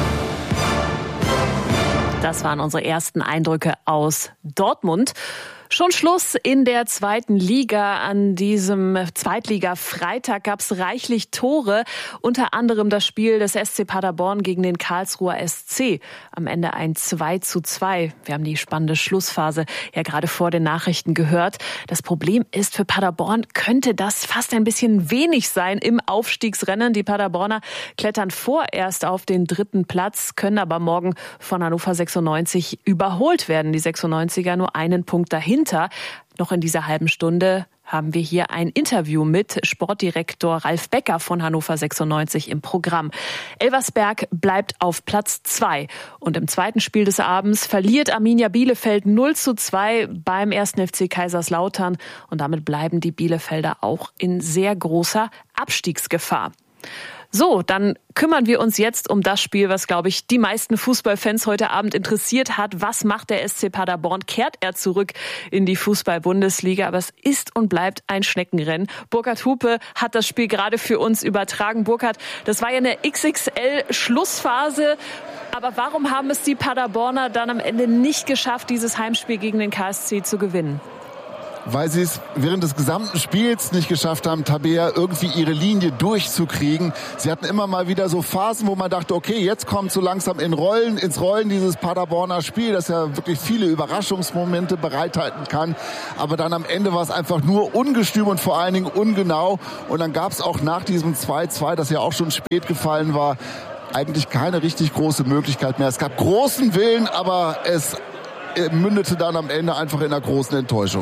Das waren unsere ersten Eindrücke aus Dortmund. Schon Schluss in der zweiten Liga. An diesem Zweitliga-Freitag gab es reichlich Tore. Unter anderem das Spiel des S C Paderborn gegen den Karlsruher S C. Am Ende ein zwei zu zwei. Wir haben die spannende Schlussphase ja gerade vor den Nachrichten gehört. Das Problem ist, für Paderborn könnte das fast ein bisschen wenig sein im Aufstiegsrennen. Die Paderborner klettern vorerst auf den dritten Platz, können aber morgen von Hannover sechsundneunzig überholt werden. Die sechsundneunziger nur einen Punkt dahinter. Noch in dieser halben Stunde haben wir hier ein Interview mit Sportdirektor Ralf Becker von Hannover sechsundneunzig im Programm. Elversberg bleibt auf Platz zwei. Und im zweiten Spiel des Abends verliert Arminia Bielefeld null zu zwei beim ersten F C Kaiserslautern. Und damit bleiben die Bielefelder auch in sehr großer Abstiegsgefahr. So, dann kümmern wir uns jetzt um das Spiel, was, glaube ich, die meisten Fußballfans heute Abend interessiert hat. Was macht der S C Paderborn? Kehrt er zurück in die Fußball-Bundesliga? Aber es ist und bleibt ein Schneckenrennen. Burkhard Hupe hat das Spiel gerade für uns übertragen. Burkhard, das war ja eine X X L-Schlussphase. Aber warum haben es die Paderborner dann am Ende nicht geschafft, dieses Heimspiel gegen den K S C zu gewinnen? Weil sie es während des gesamten Spiels nicht geschafft haben, Tabea irgendwie ihre Linie durchzukriegen. Sie hatten immer mal wieder so Phasen, wo man dachte, okay, jetzt kommt so langsam in Rollen, ins Rollen dieses Paderborner Spiel, das ja wirklich viele Überraschungsmomente bereithalten kann. Aber dann am Ende war es einfach nur ungestüm und vor allen Dingen ungenau. Und dann gab es auch nach diesem zwei zwei, das ja auch schon spät gefallen war, eigentlich keine richtig große Möglichkeit mehr. Es gab großen Willen, aber es mündete dann am Ende einfach in einer großen Enttäuschung.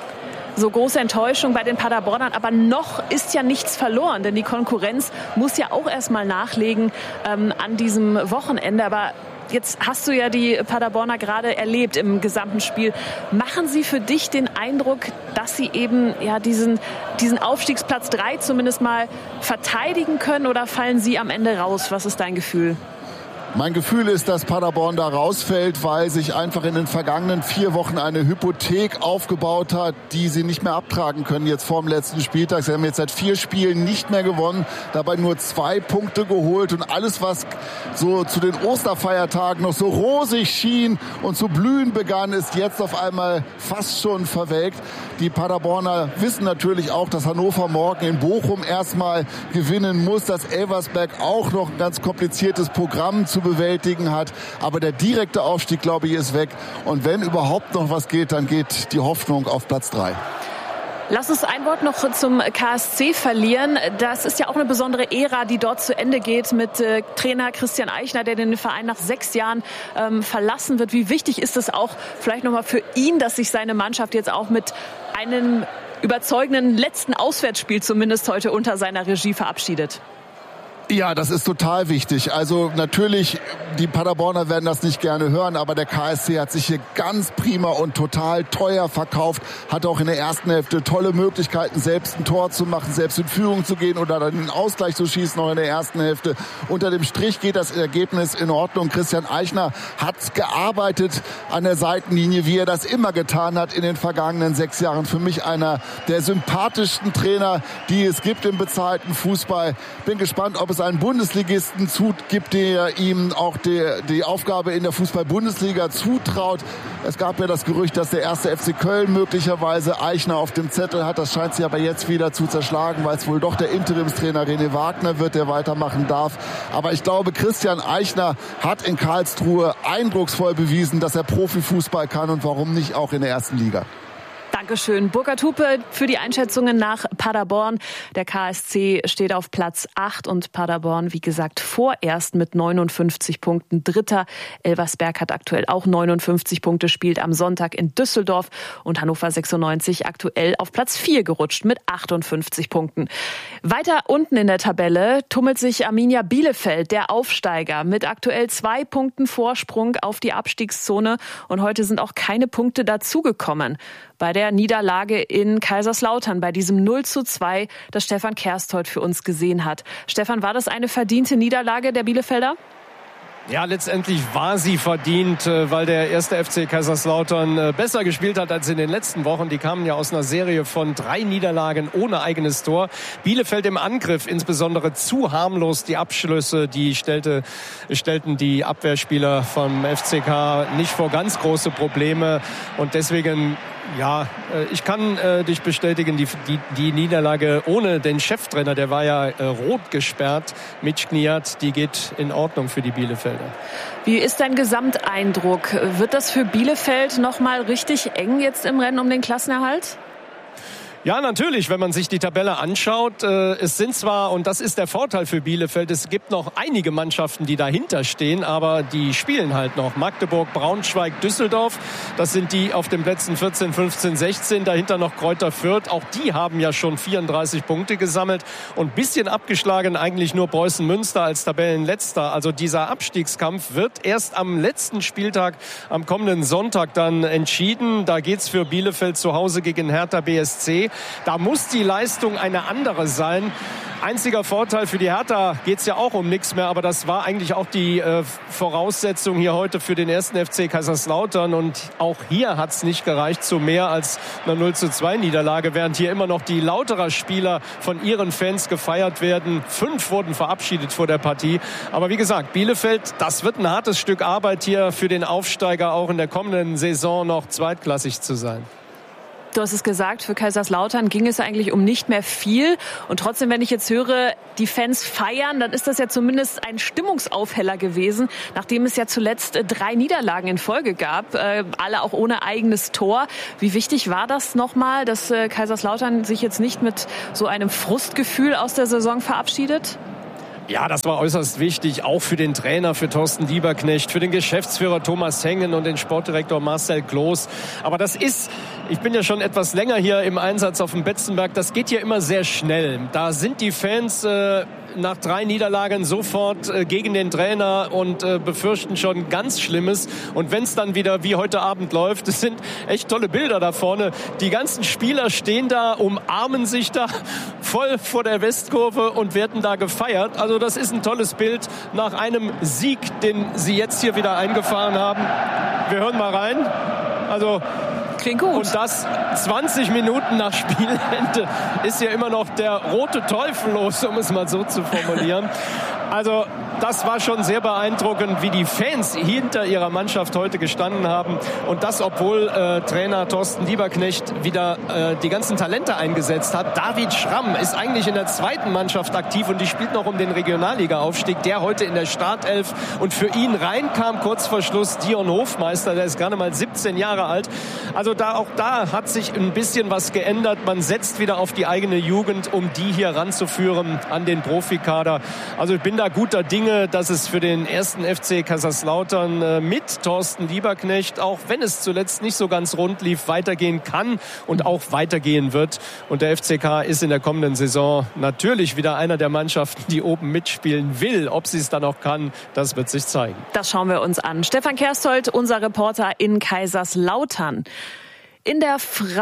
So große Enttäuschung bei den Paderbornern, aber noch ist ja nichts verloren, denn die Konkurrenz muss ja auch erstmal nachlegen ähm, an diesem Wochenende. Aber jetzt hast du ja die Paderborner gerade erlebt im gesamten Spiel. Machen sie für dich den Eindruck, dass sie eben ja diesen, diesen Aufstiegsplatz drei zumindest mal verteidigen können, oder fallen sie am Ende raus? Was ist dein Gefühl? Mein Gefühl ist, dass Paderborn da rausfällt, weil sich einfach in den vergangenen vier Wochen eine Hypothek aufgebaut hat, die sie nicht mehr abtragen können jetzt vor dem letzten Spieltag. Sie haben jetzt seit vier Spielen nicht mehr gewonnen, dabei nur zwei Punkte geholt. Und alles, was so zu den Osterfeiertagen noch so rosig schien und zu blühen begann, ist jetzt auf einmal fast schon verwelkt. Die Paderborner wissen natürlich auch, dass Hannover morgen in Bochum erstmal gewinnen muss, dass Elversberg auch noch ein ganz kompliziertes Programm zu bewältigen hat. Aber der direkte Aufstieg, glaube ich, ist weg. Und wenn überhaupt noch was geht, dann geht die Hoffnung auf Platz drei. Lass uns ein Wort noch zum K S C verlieren. Das ist ja auch eine besondere Ära, die dort zu Ende geht mit äh, Trainer Christian Eichner, der den Verein nach sechs Jahren ähm, verlassen wird. Wie wichtig ist es auch vielleicht nochmal für ihn, dass sich seine Mannschaft jetzt auch mit einem überzeugenden letzten Auswärtsspiel zumindest heute unter seiner Regie verabschiedet? Ja, das ist total wichtig. Also natürlich, die Paderborner werden das nicht gerne hören, aber der K S C hat sich hier ganz prima und total teuer verkauft, hat auch in der ersten Hälfte tolle Möglichkeiten, selbst ein Tor zu machen, selbst in Führung zu gehen oder dann den Ausgleich zu schießen, noch in der ersten Hälfte. Unter dem Strich geht das Ergebnis in Ordnung. Christian Eichner hat gearbeitet an der Seitenlinie, wie er das immer getan hat in den vergangenen sechs Jahren. Für mich einer der sympathischsten Trainer, die es gibt im bezahlten Fußball. Bin gespannt, ob es einen Bundesligisten gibt, der ihm auch die, die Aufgabe in der Fußball-Bundesliga zutraut. Es gab ja das Gerücht, dass der erste F C Köln möglicherweise Eichner auf dem Zettel hat. Das scheint sich aber jetzt wieder zu zerschlagen, weil es wohl doch der Interimstrainer René Wagner wird, der weitermachen darf. Aber ich glaube, Christian Eichner hat in Karlsruhe eindrucksvoll bewiesen, dass er Profifußball kann und warum nicht auch in der ersten Liga. Dankeschön. Burkhard Hupe für die Einschätzungen nach Paderborn. Der K S C steht auf Platz acht und Paderborn, wie gesagt, vorerst mit neunundfünfzig Punkten. Dritter. Elversberg hat aktuell auch neunundfünfzig Punkte, spielt am Sonntag in Düsseldorf. Und Hannover sechsundneunzig aktuell auf Platz vier gerutscht mit achtundfünfzig Punkten. Weiter unten in der Tabelle tummelt sich Arminia Bielefeld, der Aufsteiger, mit aktuell zwei Punkten Vorsprung auf die Abstiegszone. Und heute sind auch keine Punkte dazugekommen bei der Niederlage in Kaiserslautern, bei diesem null zu zwei, das Stefan Kerst heute für uns gesehen hat. Stefan, war das eine verdiente Niederlage der Bielefelder? Ja, letztendlich war sie verdient, weil der erste F C Kaiserslautern besser gespielt hat als in den letzten Wochen. Die kamen ja aus einer Serie von drei Niederlagen ohne eigenes Tor. Bielefeld im Angriff, insbesondere zu harmlos die Abschlüsse, die stellte, stellten die Abwehrspieler vom F C K nicht vor ganz große Probleme. Und deswegen, ja, ich kann äh, dich bestätigen, die, die, die Niederlage ohne den Cheftrainer, der war ja äh, rot gesperrt, Mitch Kniat, die geht in Ordnung für die Bielefelder. Wie ist dein Gesamteindruck? Wird das für Bielefeld noch mal richtig eng jetzt im Rennen um den Klassenerhalt? Ja, natürlich, wenn man sich die Tabelle anschaut. Äh, es sind zwar, und das ist der Vorteil für Bielefeld, es gibt noch einige Mannschaften, die dahinter stehen, aber die spielen halt noch. Magdeburg, Braunschweig, Düsseldorf, das sind die auf den Plätzen vierzehn, fünfzehn, sechzehn. Dahinter noch Kräuter Fürth, auch die haben ja schon vierunddreißig Punkte gesammelt. Und bisschen abgeschlagen eigentlich nur Preußen Münster als Tabellenletzter. Also dieser Abstiegskampf wird erst am letzten Spieltag, am kommenden Sonntag dann entschieden. Da geht's für Bielefeld zu Hause gegen Hertha B S C. Da muss die Leistung eine andere sein. Einziger Vorteil für die Hertha, geht es ja auch um nichts mehr, aber das war eigentlich auch die äh, Voraussetzung hier heute für den ersten F C Kaiserslautern. Und auch hier hat es nicht gereicht zu mehr als einer null zu zwei Niederlage, während hier immer noch die Lauterer Spieler von ihren Fans gefeiert werden. Fünf wurden verabschiedet vor der Partie. Aber wie gesagt, Bielefeld, das wird ein hartes Stück Arbeit hier für den Aufsteiger, auch in der kommenden Saison noch zweitklassig zu sein. Du hast es gesagt, für Kaiserslautern ging es eigentlich um nicht mehr viel. Und trotzdem, wenn ich jetzt höre, die Fans feiern, dann ist das ja zumindest ein Stimmungsaufheller gewesen, nachdem es ja zuletzt drei Niederlagen in Folge gab, äh, alle auch ohne eigenes Tor. Wie wichtig war das nochmal, dass äh, Kaiserslautern sich jetzt nicht mit so einem Frustgefühl aus der Saison verabschiedet? Ja, das war äußerst wichtig, auch für den Trainer, für Thorsten Lieberknecht, für den Geschäftsführer Thomas Hengen und den Sportdirektor Marcel Kloß. Aber das ist, ich bin ja schon etwas länger hier im Einsatz auf dem Betzenberg, das geht ja immer sehr schnell. Da sind die Fans äh, nach drei Niederlagen sofort äh, gegen den Trainer und äh, befürchten schon ganz Schlimmes. Und wenn es dann wieder wie heute Abend läuft, es sind echt tolle Bilder da vorne. Die ganzen Spieler stehen da, umarmen sich da voll vor der Westkurve und werden da gefeiert. Also das ist ein tolles Bild nach einem Sieg, den sie jetzt hier wieder eingefahren haben. Wir hören mal rein. Also klingt gut. Und das zwanzig Minuten nach Spielende ist ja immer noch der rote Teufel los, um es mal so zu formulieren. Also das war schon sehr beeindruckend, wie die Fans hinter ihrer Mannschaft heute gestanden haben. Und das, obwohl äh, Trainer Thorsten Lieberknecht wieder äh, die ganzen Talente eingesetzt hat. David Schramm ist eigentlich in der zweiten Mannschaft aktiv und die spielt noch um den Regionalliga-Aufstieg. Der heute in der Startelf und für ihn reinkam kurz vor Schluss Dion Hofmeister. Der ist gerade mal siebzehn Jahre alt. Also da, auch da hat sich ein bisschen was geändert. Man setzt wieder auf die eigene Jugend, um die hier ranzuführen an den Profikader. Also ich bin da guter Dinge, dass es für den ersten F C Kaiserslautern äh, mit Thorsten Lieberknecht, auch wenn es zuletzt nicht so ganz rund lief, weitergehen kann und auch weitergehen wird. Und der F C K ist in der kommenden Saison natürlich wieder einer der Mannschaften, die oben mitspielen will. Ob sie es dann auch kann, das wird sich zeigen. Das schauen wir uns an. Stefan Kersthold, unser Reporter in Kaiserslautern. In der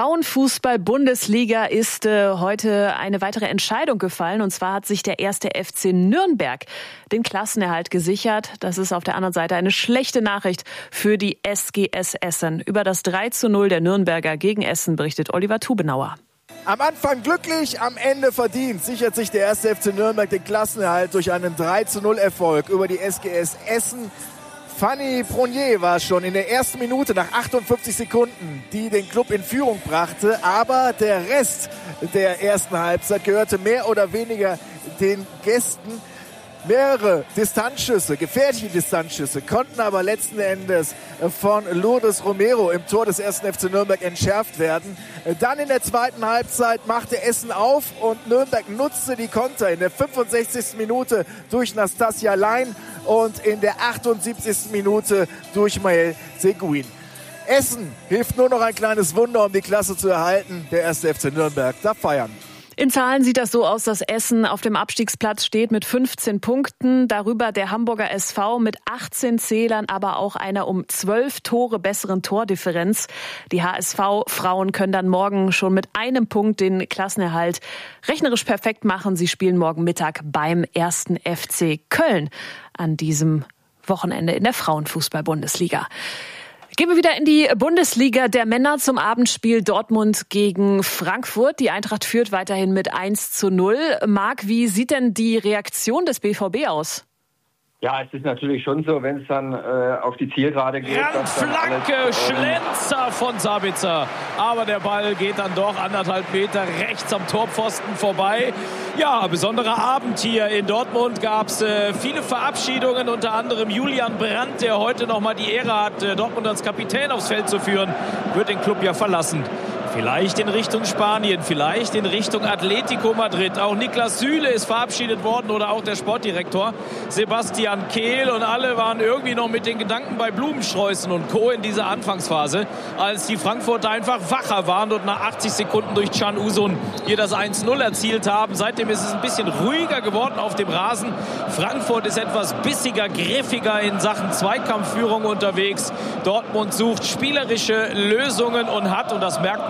Frauenfußball-Bundesliga ist äh, heute eine weitere Entscheidung gefallen. Und zwar hat sich der erste F C Nürnberg den Klassenerhalt gesichert. Das ist auf der anderen Seite eine schlechte Nachricht für die S G S Essen. Über das drei zu null der Nürnberger gegen Essen berichtet Oliver Tubenauer. Am Anfang glücklich, am Ende verdient sichert sich der erste F C Nürnberg den Klassenerhalt durch einen drei zu null Erfolg über die S G S Essen. Fanny Pronier war schon in der ersten Minute nach achtundfünfzig Sekunden, die den Club in Führung brachte. Aber der Rest der ersten Halbzeit gehörte mehr oder weniger den Gästen. Mehrere Distanzschüsse, gefährliche Distanzschüsse, konnten aber letzten Endes von Lourdes Romero im Tor des ersten F C Nürnberg entschärft werden. Dann in der zweiten Halbzeit machte Essen auf und Nürnberg nutzte die Konter in der fünfundsechzigsten Minute durch Nastasia Lein und in der achtundsiebzigsten Minute durch Mael Seguin. Essen hilft nur noch ein kleines Wunder, um die Klasse zu erhalten. Der erste F C Nürnberg darf feiern. In Zahlen sieht das so aus, dass Essen auf dem Abstiegsplatz steht mit fünfzehn Punkten. Darüber der Hamburger S V mit achtzehn Zählern, aber auch einer um zwölf Tore besseren Tordifferenz. Die H S V-Frauen können dann morgen schon mit einem Punkt den Klassenerhalt rechnerisch perfekt machen. Sie spielen morgen Mittag beim ersten F C Köln an diesem Wochenende in der Frauenfußball-Bundesliga. Gehen wir wieder in die Bundesliga der Männer zum Abendspiel Dortmund gegen Frankfurt. Die Eintracht führt weiterhin mit eins zu null. Marc, wie sieht denn die Reaktion des B V B aus? Ja, es ist natürlich schon so, wenn es dann äh, auf die Zielgerade geht. Flanke, alles, äh, Schlenzer von Sabitzer. Aber der Ball geht dann doch anderthalb Meter rechts am Torpfosten vorbei. Ja, besonderer Abend hier in Dortmund. Gab es äh, viele Verabschiedungen, unter anderem Julian Brandt, der heute noch mal die Ehre hat, äh, Dortmund als Kapitän aufs Feld zu führen, wird den Club ja verlassen. Vielleicht in Richtung Spanien, vielleicht in Richtung Atletico Madrid. Auch Niklas Süle ist verabschiedet worden oder auch der Sportdirektor Sebastian Kehl. Und alle waren irgendwie noch mit den Gedanken bei Blumensträußen und Co. in dieser Anfangsphase, als die Frankfurter einfach wacher waren und nach achtzig Sekunden durch Can Uzun hier das eins null erzielt haben. Seitdem ist es ein bisschen ruhiger geworden auf dem Rasen. Frankfurt ist etwas bissiger, griffiger in Sachen Zweikampfführung unterwegs. Dortmund sucht spielerische Lösungen und hat, und das merkt man,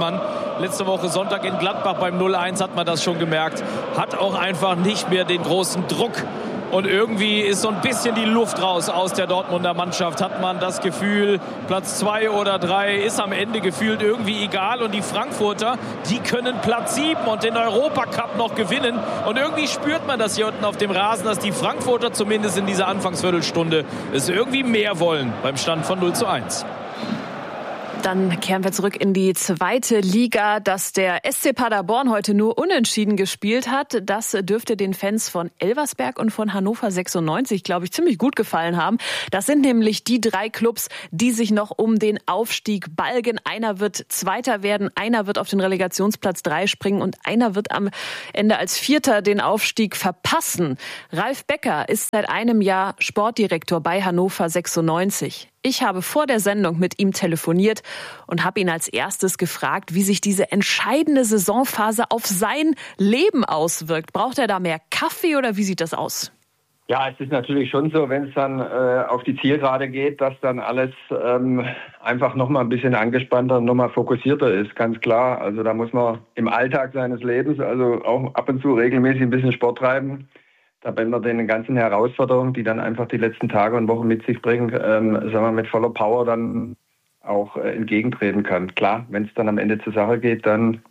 Nagelsmann. Letzte Woche Sonntag in Gladbach beim null eins hat man das schon gemerkt. Hat auch einfach nicht mehr den großen Druck. Und irgendwie ist so ein bisschen die Luft raus aus der Dortmunder Mannschaft. Hat man das Gefühl, Platz zwei oder drei ist am Ende gefühlt irgendwie egal. Und die Frankfurter, die können Platz sieben und den Europacup noch gewinnen. Und irgendwie spürt man das hier unten auf dem Rasen, dass die Frankfurter zumindest in dieser Anfangsviertelstunde es irgendwie mehr wollen beim Stand von null zu eins. Dann kehren wir zurück in die zweite Liga, dass der S C Paderborn heute nur unentschieden gespielt hat. Das dürfte den Fans von Elversberg und von Hannover sechsundneunzig, glaube ich, ziemlich gut gefallen haben. Das sind nämlich die drei Clubs, die sich noch um den Aufstieg balgen. Einer wird Zweiter werden, einer wird auf den Relegationsplatz drei springen und einer wird am Ende als Vierter den Aufstieg verpassen. Ralf Becker ist seit einem Jahr Sportdirektor bei Hannover sechsundneunzig. Ich habe vor der Sendung mit ihm telefoniert und habe ihn als erstes gefragt, wie sich diese entscheidende Saisonphase auf sein Leben auswirkt. Braucht er da mehr Kaffee oder wie sieht das aus? Ja, es ist natürlich schon so, wenn es dann äh, auf die Zielgerade geht, dass dann alles ähm, einfach nochmal ein bisschen angespannter und nochmal fokussierter ist, ganz klar. Also da muss man im Alltag seines Lebens also auch ab und zu regelmäßig ein bisschen Sport treiben. Da wenn wir den ganzen Herausforderungen, die dann einfach die letzten Tage und Wochen mit sich bringen, ähm, sagen wir mit voller Power dann auch äh, entgegentreten kann. Klar, wenn es dann am Ende zur Sache geht, dann,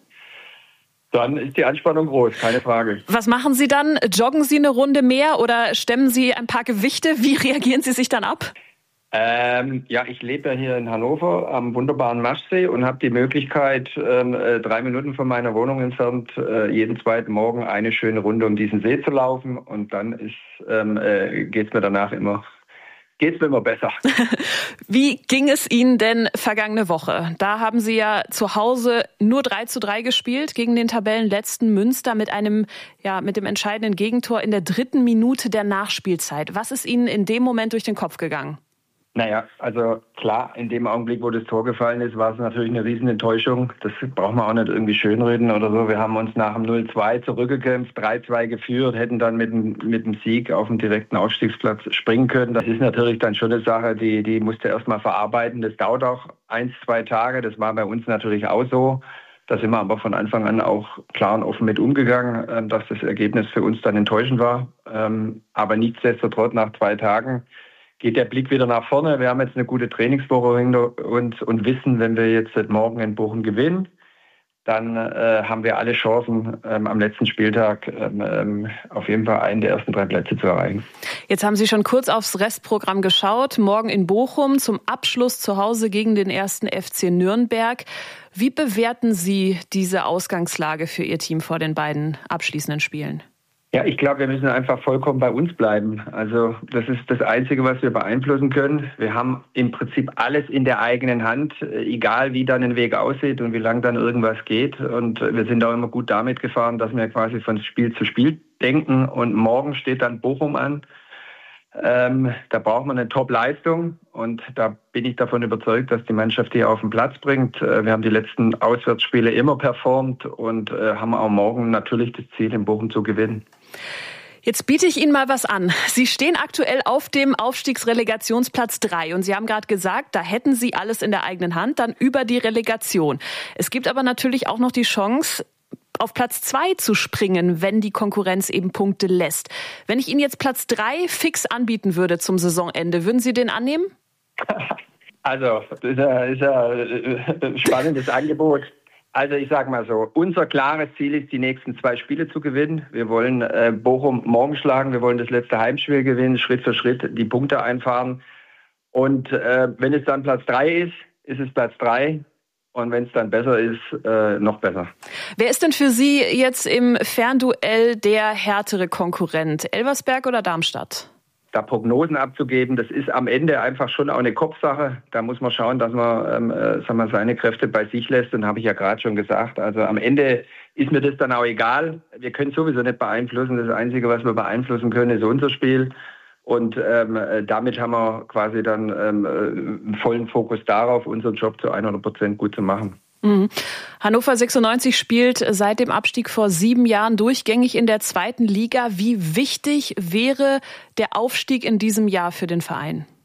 dann ist die Anspannung groß, keine Frage. Was machen Sie dann? Joggen Sie eine Runde mehr oder stemmen Sie ein paar Gewichte? Wie reagieren Sie sich dann ab? Ähm, ja, ich lebe ja hier in Hannover am wunderbaren Maschsee und habe die Möglichkeit, ähm, äh, drei Minuten von meiner Wohnung entfernt, äh, jeden zweiten Morgen eine schöne Runde um diesen See zu laufen. Und dann ist, ähm, äh, geht's mir danach immer, geht's mir immer besser. Wie ging es Ihnen denn vergangene Woche? Da haben Sie ja zu Hause nur drei zu drei gespielt gegen den Tabellenletzten Münster mit einem, ja, mit dem entscheidenden Gegentor in der dritten Minute der Nachspielzeit. Was ist Ihnen in dem Moment durch den Kopf gegangen? Naja, also klar, in dem Augenblick, wo das Tor gefallen ist, war es natürlich eine riesen Enttäuschung. Das braucht man auch nicht irgendwie schönreden oder so. Wir haben uns nach dem null zwei zurückgekämpft, drei zwei geführt, hätten dann mit dem, mit dem Sieg auf dem direkten Aufstiegsplatz springen können. Das ist natürlich dann schon eine Sache, die, die musst du erst mal verarbeiten. Das dauert auch eins, zwei Tage. Das war bei uns natürlich auch so. Da sind wir aber von Anfang an auch klar und offen mit umgegangen, dass das Ergebnis für uns dann enttäuschend war. Aber nichtsdestotrotz nach zwei Tagen geht der Blick wieder nach vorne. Wir haben jetzt eine gute Trainingswoche hinter uns und wissen, wenn wir jetzt morgen in Bochum gewinnen, dann äh, haben wir alle Chancen, ähm, am letzten Spieltag ähm, auf jeden Fall einen der ersten drei Plätze zu erreichen. Jetzt haben Sie schon kurz aufs Restprogramm geschaut. Morgen in Bochum zum Abschluss zu Hause gegen den ersten F C Nürnberg. Wie bewerten Sie diese Ausgangslage für Ihr Team vor den beiden abschließenden Spielen? Ja, ich glaube, wir müssen einfach vollkommen bei uns bleiben. Also das ist das Einzige, was wir beeinflussen können. Wir haben im Prinzip alles in der eigenen Hand, egal wie dann ein Weg aussieht und wie lang dann irgendwas geht. Und wir sind auch immer gut damit gefahren, dass wir quasi von Spiel zu Spiel denken. Und morgen steht dann Bochum an. Ähm, da braucht man eine Top-Leistung und da bin ich davon überzeugt, dass die Mannschaft die auf den Platz bringt. Äh, wir haben die letzten Auswärtsspiele immer performt und äh, haben auch morgen natürlich das Ziel, in Bochum zu gewinnen. Jetzt biete ich Ihnen mal was an. Sie stehen aktuell auf dem Aufstiegsrelegationsplatz drei und Sie haben gerade gesagt, da hätten Sie alles in der eigenen Hand, dann über die Relegation. Es gibt aber natürlich auch noch die Chance, auf Platz zwei zu springen, wenn die Konkurrenz eben Punkte lässt. Wenn ich Ihnen jetzt Platz drei fix anbieten würde zum Saisonende, würden Sie den annehmen? Also, das ist ein, ist ein spannendes Angebot. Also ich sage mal so, unser klares Ziel ist, die nächsten zwei Spiele zu gewinnen. Wir wollen äh, Bochum morgen schlagen, wir wollen das letzte Heimspiel gewinnen, Schritt für Schritt die Punkte einfahren. Und äh, wenn es dann Platz drei ist, ist es Platz drei. Und wenn es dann besser ist, äh, noch besser. Wer ist denn für Sie jetzt im Fernduell der härtere Konkurrent? Elversberg oder Darmstadt? Da Prognosen abzugeben, das ist am Ende einfach schon auch eine Kopfsache. Da muss man schauen, dass man, ähm, äh, sagen wir, seine Kräfte bei sich lässt. Und habe ich ja gerade schon gesagt. Also am Ende ist mir das dann auch egal. Wir können sowieso nicht beeinflussen. Das Einzige, was wir beeinflussen können, ist unser Spiel. Und ähm, damit haben wir quasi dann ähm, einen vollen Fokus darauf, unseren Job zu hundert Prozent gut zu machen. Mhm. Hannover sechsundneunzig spielt seit dem Abstieg vor sieben Jahren durchgängig in der zweiten Liga. Wie wichtig wäre der Aufstieg in diesem Jahr für den Verein?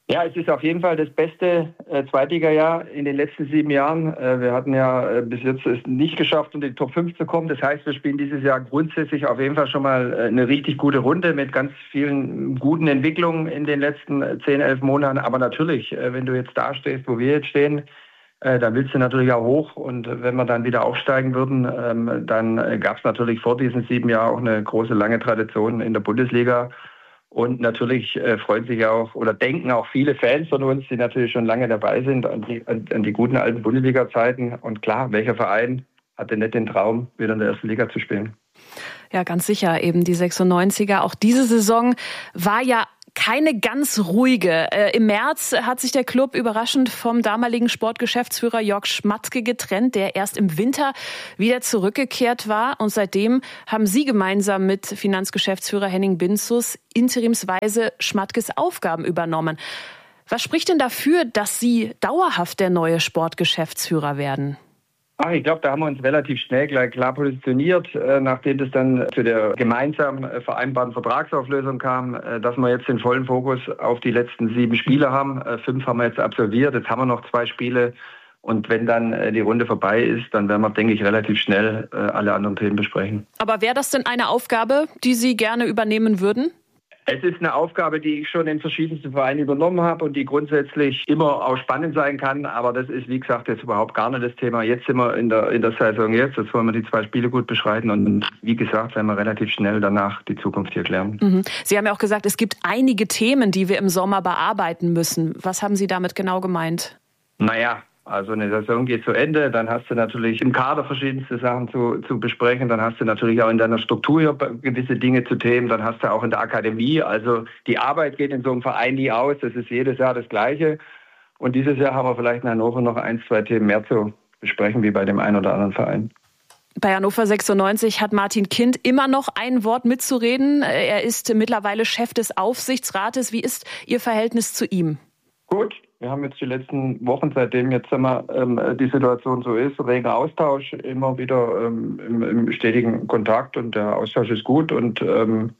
Ja, es ist auf jeden Fall das beste äh, Zweitliga-Jahr in den letzten sieben Jahren. Äh, wir hatten ja äh, bis jetzt es nicht geschafft, in die Top fünf zu kommen. Das heißt, wir spielen dieses Jahr grundsätzlich auf jeden Fall schon mal äh, eine richtig gute Runde mit ganz vielen guten Entwicklungen in den letzten äh, zehn, elf Monaten. Aber natürlich, äh, wenn du jetzt da stehst, wo wir jetzt stehen, äh, dann willst du natürlich auch hoch. Und äh, wenn wir dann wieder aufsteigen würden, ähm, dann äh, gab es natürlich vor diesen sieben Jahren auch eine große, lange Tradition in der Bundesliga. Und natürlich äh, freuen sich auch oder denken auch viele Fans von uns, die natürlich schon lange dabei sind, an die, an, an die guten alten Bundesliga-Zeiten. Und klar, welcher Verein hatte nicht den Traum, wieder in der ersten Liga zu spielen? Ja, ganz sicher. Eben die sechsundneunziger. Auch diese Saison war ja keine ganz ruhige. Äh, Im März hat sich der Club überraschend vom damaligen Sportgeschäftsführer Jörg Schmatke getrennt, der erst im Winter wieder zurückgekehrt war. Und seitdem haben Sie gemeinsam mit Finanzgeschäftsführer Henning Binzus interimsweise Schmatkes Aufgaben übernommen. Was spricht denn dafür, dass Sie dauerhaft der neue Sportgeschäftsführer werden? Ach, ich glaube, da haben wir uns relativ schnell gleich klar positioniert, äh, nachdem das dann zu der gemeinsam äh, vereinbarten Vertragsauflösung kam, äh, dass wir jetzt den vollen Fokus auf die letzten sieben Spiele haben. Äh, fünf haben wir jetzt absolviert, jetzt haben wir noch zwei Spiele. Und wenn dann äh, die Runde vorbei ist, dann werden wir, denke ich, relativ schnell äh, alle anderen Themen besprechen. Aber wäre das denn eine Aufgabe, die Sie gerne übernehmen würden? Es ist eine Aufgabe, die ich schon in verschiedensten Vereinen übernommen habe und die grundsätzlich immer auch spannend sein kann. Aber das ist, wie gesagt, jetzt überhaupt gar nicht das Thema. Jetzt sind wir in der, in der Saison jetzt. Jetzt wollen wir die zwei Spiele gut beschreiten. Und wie gesagt, werden wir relativ schnell danach die Zukunft hier klären. Mhm. Sie haben ja auch gesagt, es gibt einige Themen, die wir im Sommer bearbeiten müssen. Was haben Sie damit genau gemeint? Naja, also eine Saison geht zu Ende, dann hast du natürlich im Kader verschiedenste Sachen zu, zu besprechen, dann hast du natürlich auch in deiner Struktur gewisse Dinge zu Themen, dann hast du auch in der Akademie, also die Arbeit geht in so einem Verein nie aus, das ist jedes Jahr das Gleiche und dieses Jahr haben wir vielleicht in Hannover noch ein, zwei Themen mehr zu besprechen, wie bei dem einen oder anderen Verein. Bei Hannover sechsundneunzig hat Martin Kind immer noch ein Wort mitzureden, er ist mittlerweile Chef des Aufsichtsrates, wie ist Ihr Verhältnis zu ihm? Gut. Wir haben jetzt die letzten Wochen, seitdem jetzt immer ähm, die Situation so ist, reger Austausch, immer wieder ähm, im, im stetigen Kontakt und der Austausch ist gut und ähm,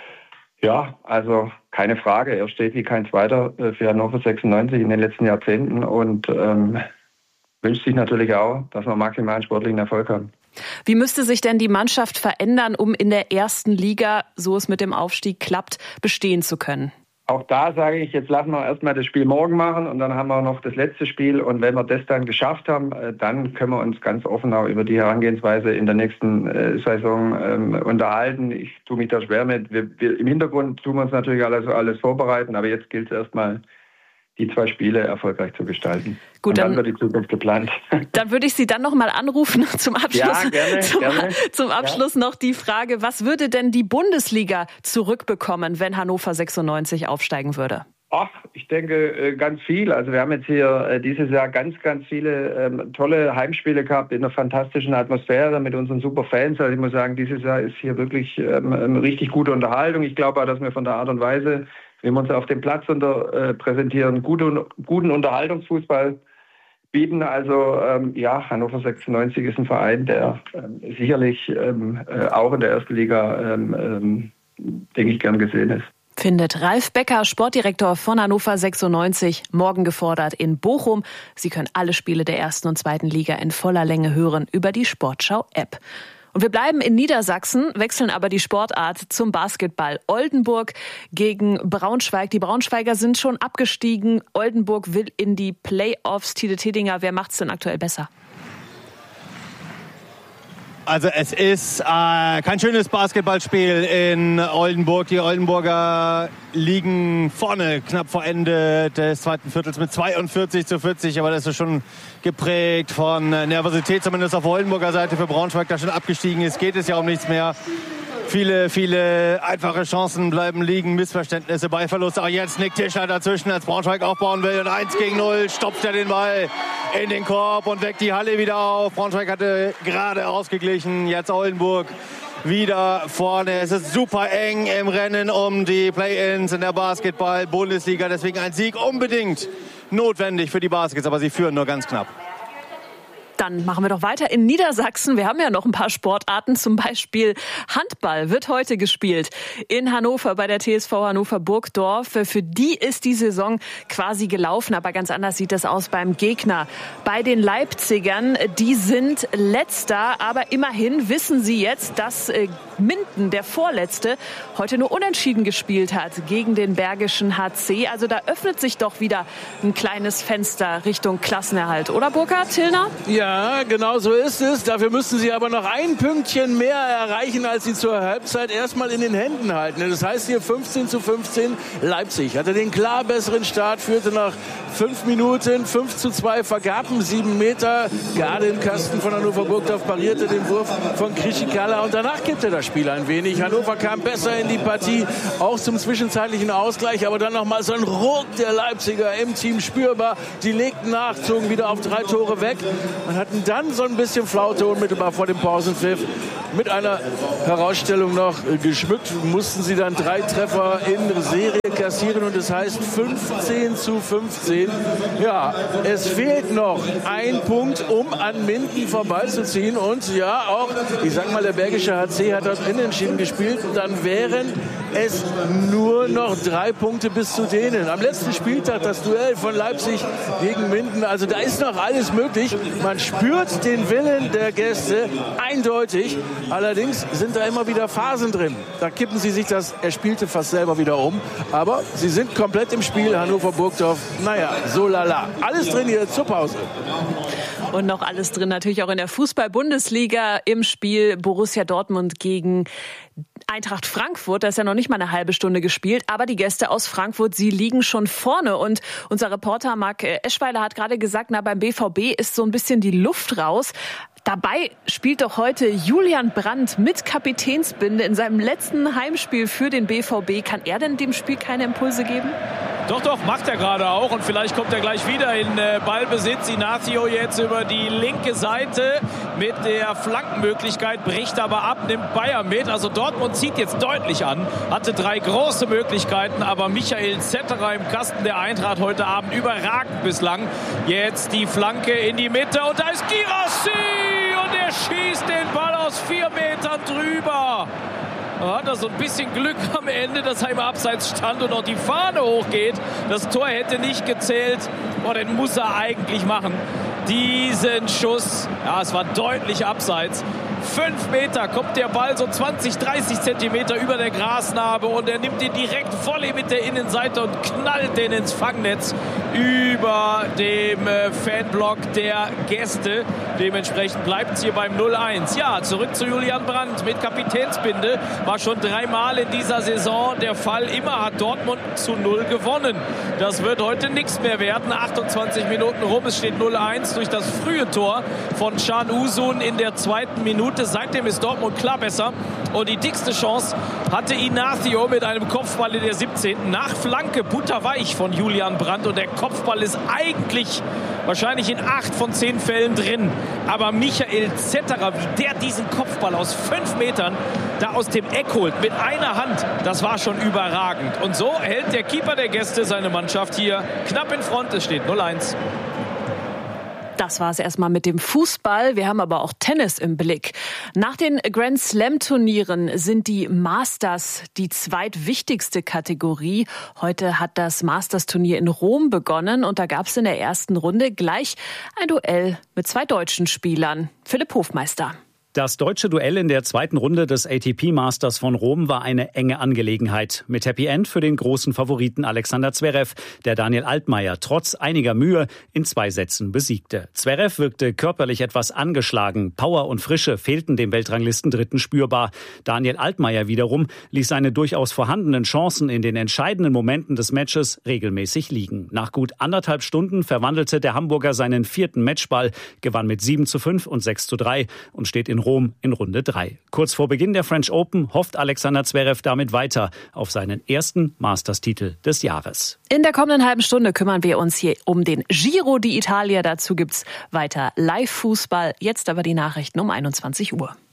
ja, also keine Frage, er steht wie kein Zweiter für Hannover sechsundneunzig in den letzten Jahrzehnten und ähm, wünscht sich natürlich auch, dass wir maximalen sportlichen Erfolg haben. Wie müsste sich denn die Mannschaft verändern, um in der ersten Liga, so es mit dem Aufstieg klappt, bestehen zu können? Auch da sage ich, jetzt lassen wir erstmal das Spiel morgen machen und dann haben wir noch das letzte Spiel. Und wenn wir das dann geschafft haben, dann können wir uns ganz offen auch über die Herangehensweise in der nächsten äh, Saison ähm, unterhalten. Ich tue mich da schwer mit. Wir, wir, im Hintergrund tun wir uns natürlich alles, alles vorbereiten, aber jetzt gilt es erstmal, die zwei Spiele erfolgreich zu gestalten. Gut, und dann, dann wird die Zukunft geplant. Dann würde ich Sie dann noch mal anrufen zum Abschluss. Ja, gerne, zum, gerne. zum Abschluss ja. noch die Frage, was würde denn die Bundesliga zurückbekommen, wenn Hannover sechsundneunzig aufsteigen würde? Ach, ich denke ganz viel. Also wir haben jetzt hier dieses Jahr ganz, ganz viele ähm, tolle Heimspiele gehabt in einer fantastischen Atmosphäre mit unseren super Fans. Also ich muss sagen, dieses Jahr ist hier wirklich ähm, eine richtig gute Unterhaltung. Ich glaube auch, dass wir von der Art und Weise, wie wir uns auf dem Platz unter, äh, präsentieren, gute, guten Unterhaltungsfußball bieten. Also ähm, ja, Hannover sechsundneunzig ist ein Verein, der ähm, sicherlich ähm, äh, auch in der ersten Liga, ähm, ähm, denke ich, gern gesehen ist. Findet Ralf Becker, Sportdirektor von Hannover sechsundneunzig, morgen gefordert in Bochum. Sie können alle Spiele der ersten und zweiten Liga in voller Länge hören über die Sportschau-App. Und wir bleiben in Niedersachsen, wechseln aber die Sportart zum Basketball. Oldenburg gegen Braunschweig. Die Braunschweiger sind schon abgestiegen. Oldenburg will in die Playoffs. Tide Tedinger, wer macht's denn aktuell besser? Also es ist äh, kein schönes Basketballspiel in Oldenburg. Die Oldenburger liegen vorne knapp vor Ende des zweiten Viertels mit zweiundvierzig zu vierzig. Aber das ist schon geprägt von Nervosität, zumindest auf Oldenburger Seite. Für Braunschweig, da schon abgestiegen ist, geht es ja um nichts mehr. Viele, viele einfache Chancen bleiben liegen, Missverständnisse, Ballverluste. Auch jetzt Nick Tischer dazwischen, als Braunschweig aufbauen will. Und eins gegen null stopft er den Ball in den Korb und weckt die Halle wieder auf. Braunschweig hatte gerade ausgeglichen, jetzt Oldenburg wieder vorne. Es ist super eng im Rennen um die Play-Ins in der Basketball-Bundesliga. Deswegen ein Sieg unbedingt notwendig für die Baskets, aber sie führen nur ganz knapp. Dann machen wir doch weiter in Niedersachsen. Wir haben ja noch ein paar Sportarten, zum Beispiel Handball wird heute gespielt in Hannover bei der T S V Hannover Burgdorf. Für die ist die Saison quasi gelaufen, aber ganz anders sieht das aus beim Gegner. Bei den Leipzigern, die sind Letzter, aber immerhin wissen sie jetzt, dass Minden, der Vorletzte, heute nur unentschieden gespielt hat gegen den Bergischen H C. Also da öffnet sich doch wieder ein kleines Fenster Richtung Klassenerhalt, oder Burkhard, Tilner? Ja, genau so ist es. Dafür müssten sie aber noch ein Pünktchen mehr erreichen, als sie zur Halbzeit erstmal in den Händen halten. Das heißt hier fünfzehn zu fünfzehn. Leipzig hatte den klar besseren Start, führte nach fünf Minuten fünf zu zwei, vergaben sieben Meter. Gerade im Kasten von Hannover Burgdorf parierte den Wurf von Krischikala und danach kippte das Spiel ein wenig. Hannover kam besser in die Partie, auch zum zwischenzeitlichen Ausgleich, aber dann nochmal so ein Ruck der Leipziger im Team spürbar. Die legten nach, zogen wieder auf drei Tore weg und hatten dann so ein bisschen Flaute unmittelbar vor dem Pausenpfiff. Mit einer Herausstellung noch geschmückt, mussten sie dann drei Treffer in Serie kassieren und das heißt fünfzehn zu fünfzehn. Ja, es fehlt noch ein Punkt, um an Minden vorbeizuziehen und ja, auch, ich sag mal, der Bergische H C hat das unentschieden gespielt, dann wären es nur noch drei Punkte bis zu denen. Am letzten Spieltag das Duell von Leipzig gegen Minden, also da ist noch alles möglich. Man spürt den Willen der Gäste eindeutig. Allerdings sind da immer wieder Phasen drin. Da kippen sie sich das erspielte Fass selber wieder um. Aber sie sind komplett im Spiel. Hannover Burgdorf, naja, so lala. Alles drin hier zur Pause. Und noch alles drin natürlich auch in der Fußball-Bundesliga im Spiel Borussia Dortmund gegen Eintracht Frankfurt. Da ist ja noch nicht mal eine halbe Stunde gespielt, aber die Gäste aus Frankfurt, sie liegen schon vorne. Und unser Reporter Marc Eschweiler hat gerade gesagt, na, beim B V B ist so ein bisschen die Luft raus. Dabei spielt doch heute Julian Brandt mit Kapitänsbinde in seinem letzten Heimspiel für den B V B. Kann er denn dem Spiel keine Impulse geben? Doch, doch, macht er gerade auch. Und vielleicht kommt er gleich wieder in äh, Ballbesitz. Ignacio jetzt über die linke Seite mit der Flankenmöglichkeit, bricht aber ab, nimmt Bayer mit. Also Dortmund zieht jetzt deutlich an. Hatte drei große Möglichkeiten, aber Michael Zetterer im Kasten der Eintracht heute Abend überragend bislang. Jetzt die Flanke in die Mitte und da ist Girassi! Und er schießt den Ball aus vier Metern drüber. Da hat er so ein bisschen Glück am Ende, dass er im Abseits stand und auch die Fahne hochgeht. Das Tor hätte nicht gezählt. Boah, den muss er eigentlich machen. Diesen Schuss, ja, es war deutlich abseits. Fünf Meter kommt der Ball so zwanzig, dreißig Zentimeter über der Grasnarbe und er nimmt ihn direkt volley mit der Innenseite und knallt den ins Fangnetz über dem äh, Fanblock der Gäste. Dementsprechend bleibt es hier beim null eins. Ja, zurück zu Julian Brandt mit Kapitänsbinde. War schon dreimal in dieser Saison der Fall. Immer hat Dortmund zu null gewonnen. Das wird heute nichts mehr werden. achtundzwanzig Minuten rum, es steht null eins durch das frühe Tor von Can Uzun in der zweiten Minute. Seitdem ist Dortmund klar besser. Und die dickste Chance hatte Ignacio mit einem Kopfball in der siebzehnten nach Flanke butterweich von Julian Brandt. Und der Kopfball ist eigentlich wahrscheinlich in acht von zehn Fällen drin. Aber Michael Zetterer, wie der diesen Kopfball aus fünf Metern da aus dem Eck holt, mit einer Hand, das war schon überragend. Und so hält der Keeper der Gäste seine Mannschaft hier knapp in Front. Es steht null eins. Das war es erstmal mit dem Fußball. Wir haben aber auch Tennis im Blick. Nach den Grand Slam Turnieren sind die Masters die zweitwichtigste Kategorie. Heute hat das Masters Turnier in Rom begonnen und da gab es in der ersten Runde gleich ein Duell mit zwei deutschen Spielern. Philipp Hofmeister. Das deutsche Duell in der zweiten Runde des A T P Masters von Rom war eine enge Angelegenheit. Mit Happy End für den großen Favoriten Alexander Zverev, der Daniel Altmaier trotz einiger Mühe in zwei Sätzen besiegte. Zverev wirkte körperlich etwas angeschlagen. Power und Frische fehlten dem Weltranglistendritten spürbar. Daniel Altmaier wiederum ließ seine durchaus vorhandenen Chancen in den entscheidenden Momenten des Matches regelmäßig liegen. Nach gut anderthalb Stunden verwandelte der Hamburger seinen vierten Matchball, gewann mit sieben zu fünf und sechs zu drei und steht in Rom in Runde drei. Kurz vor Beginn der French Open hofft Alexander Zverev damit weiter auf seinen ersten Masters-Titel des Jahres. In der kommenden halben Stunde kümmern wir uns hier um den Giro d'Italia. Dazu gibt's weiter Live-Fußball. Jetzt aber die Nachrichten um einundzwanzig Uhr.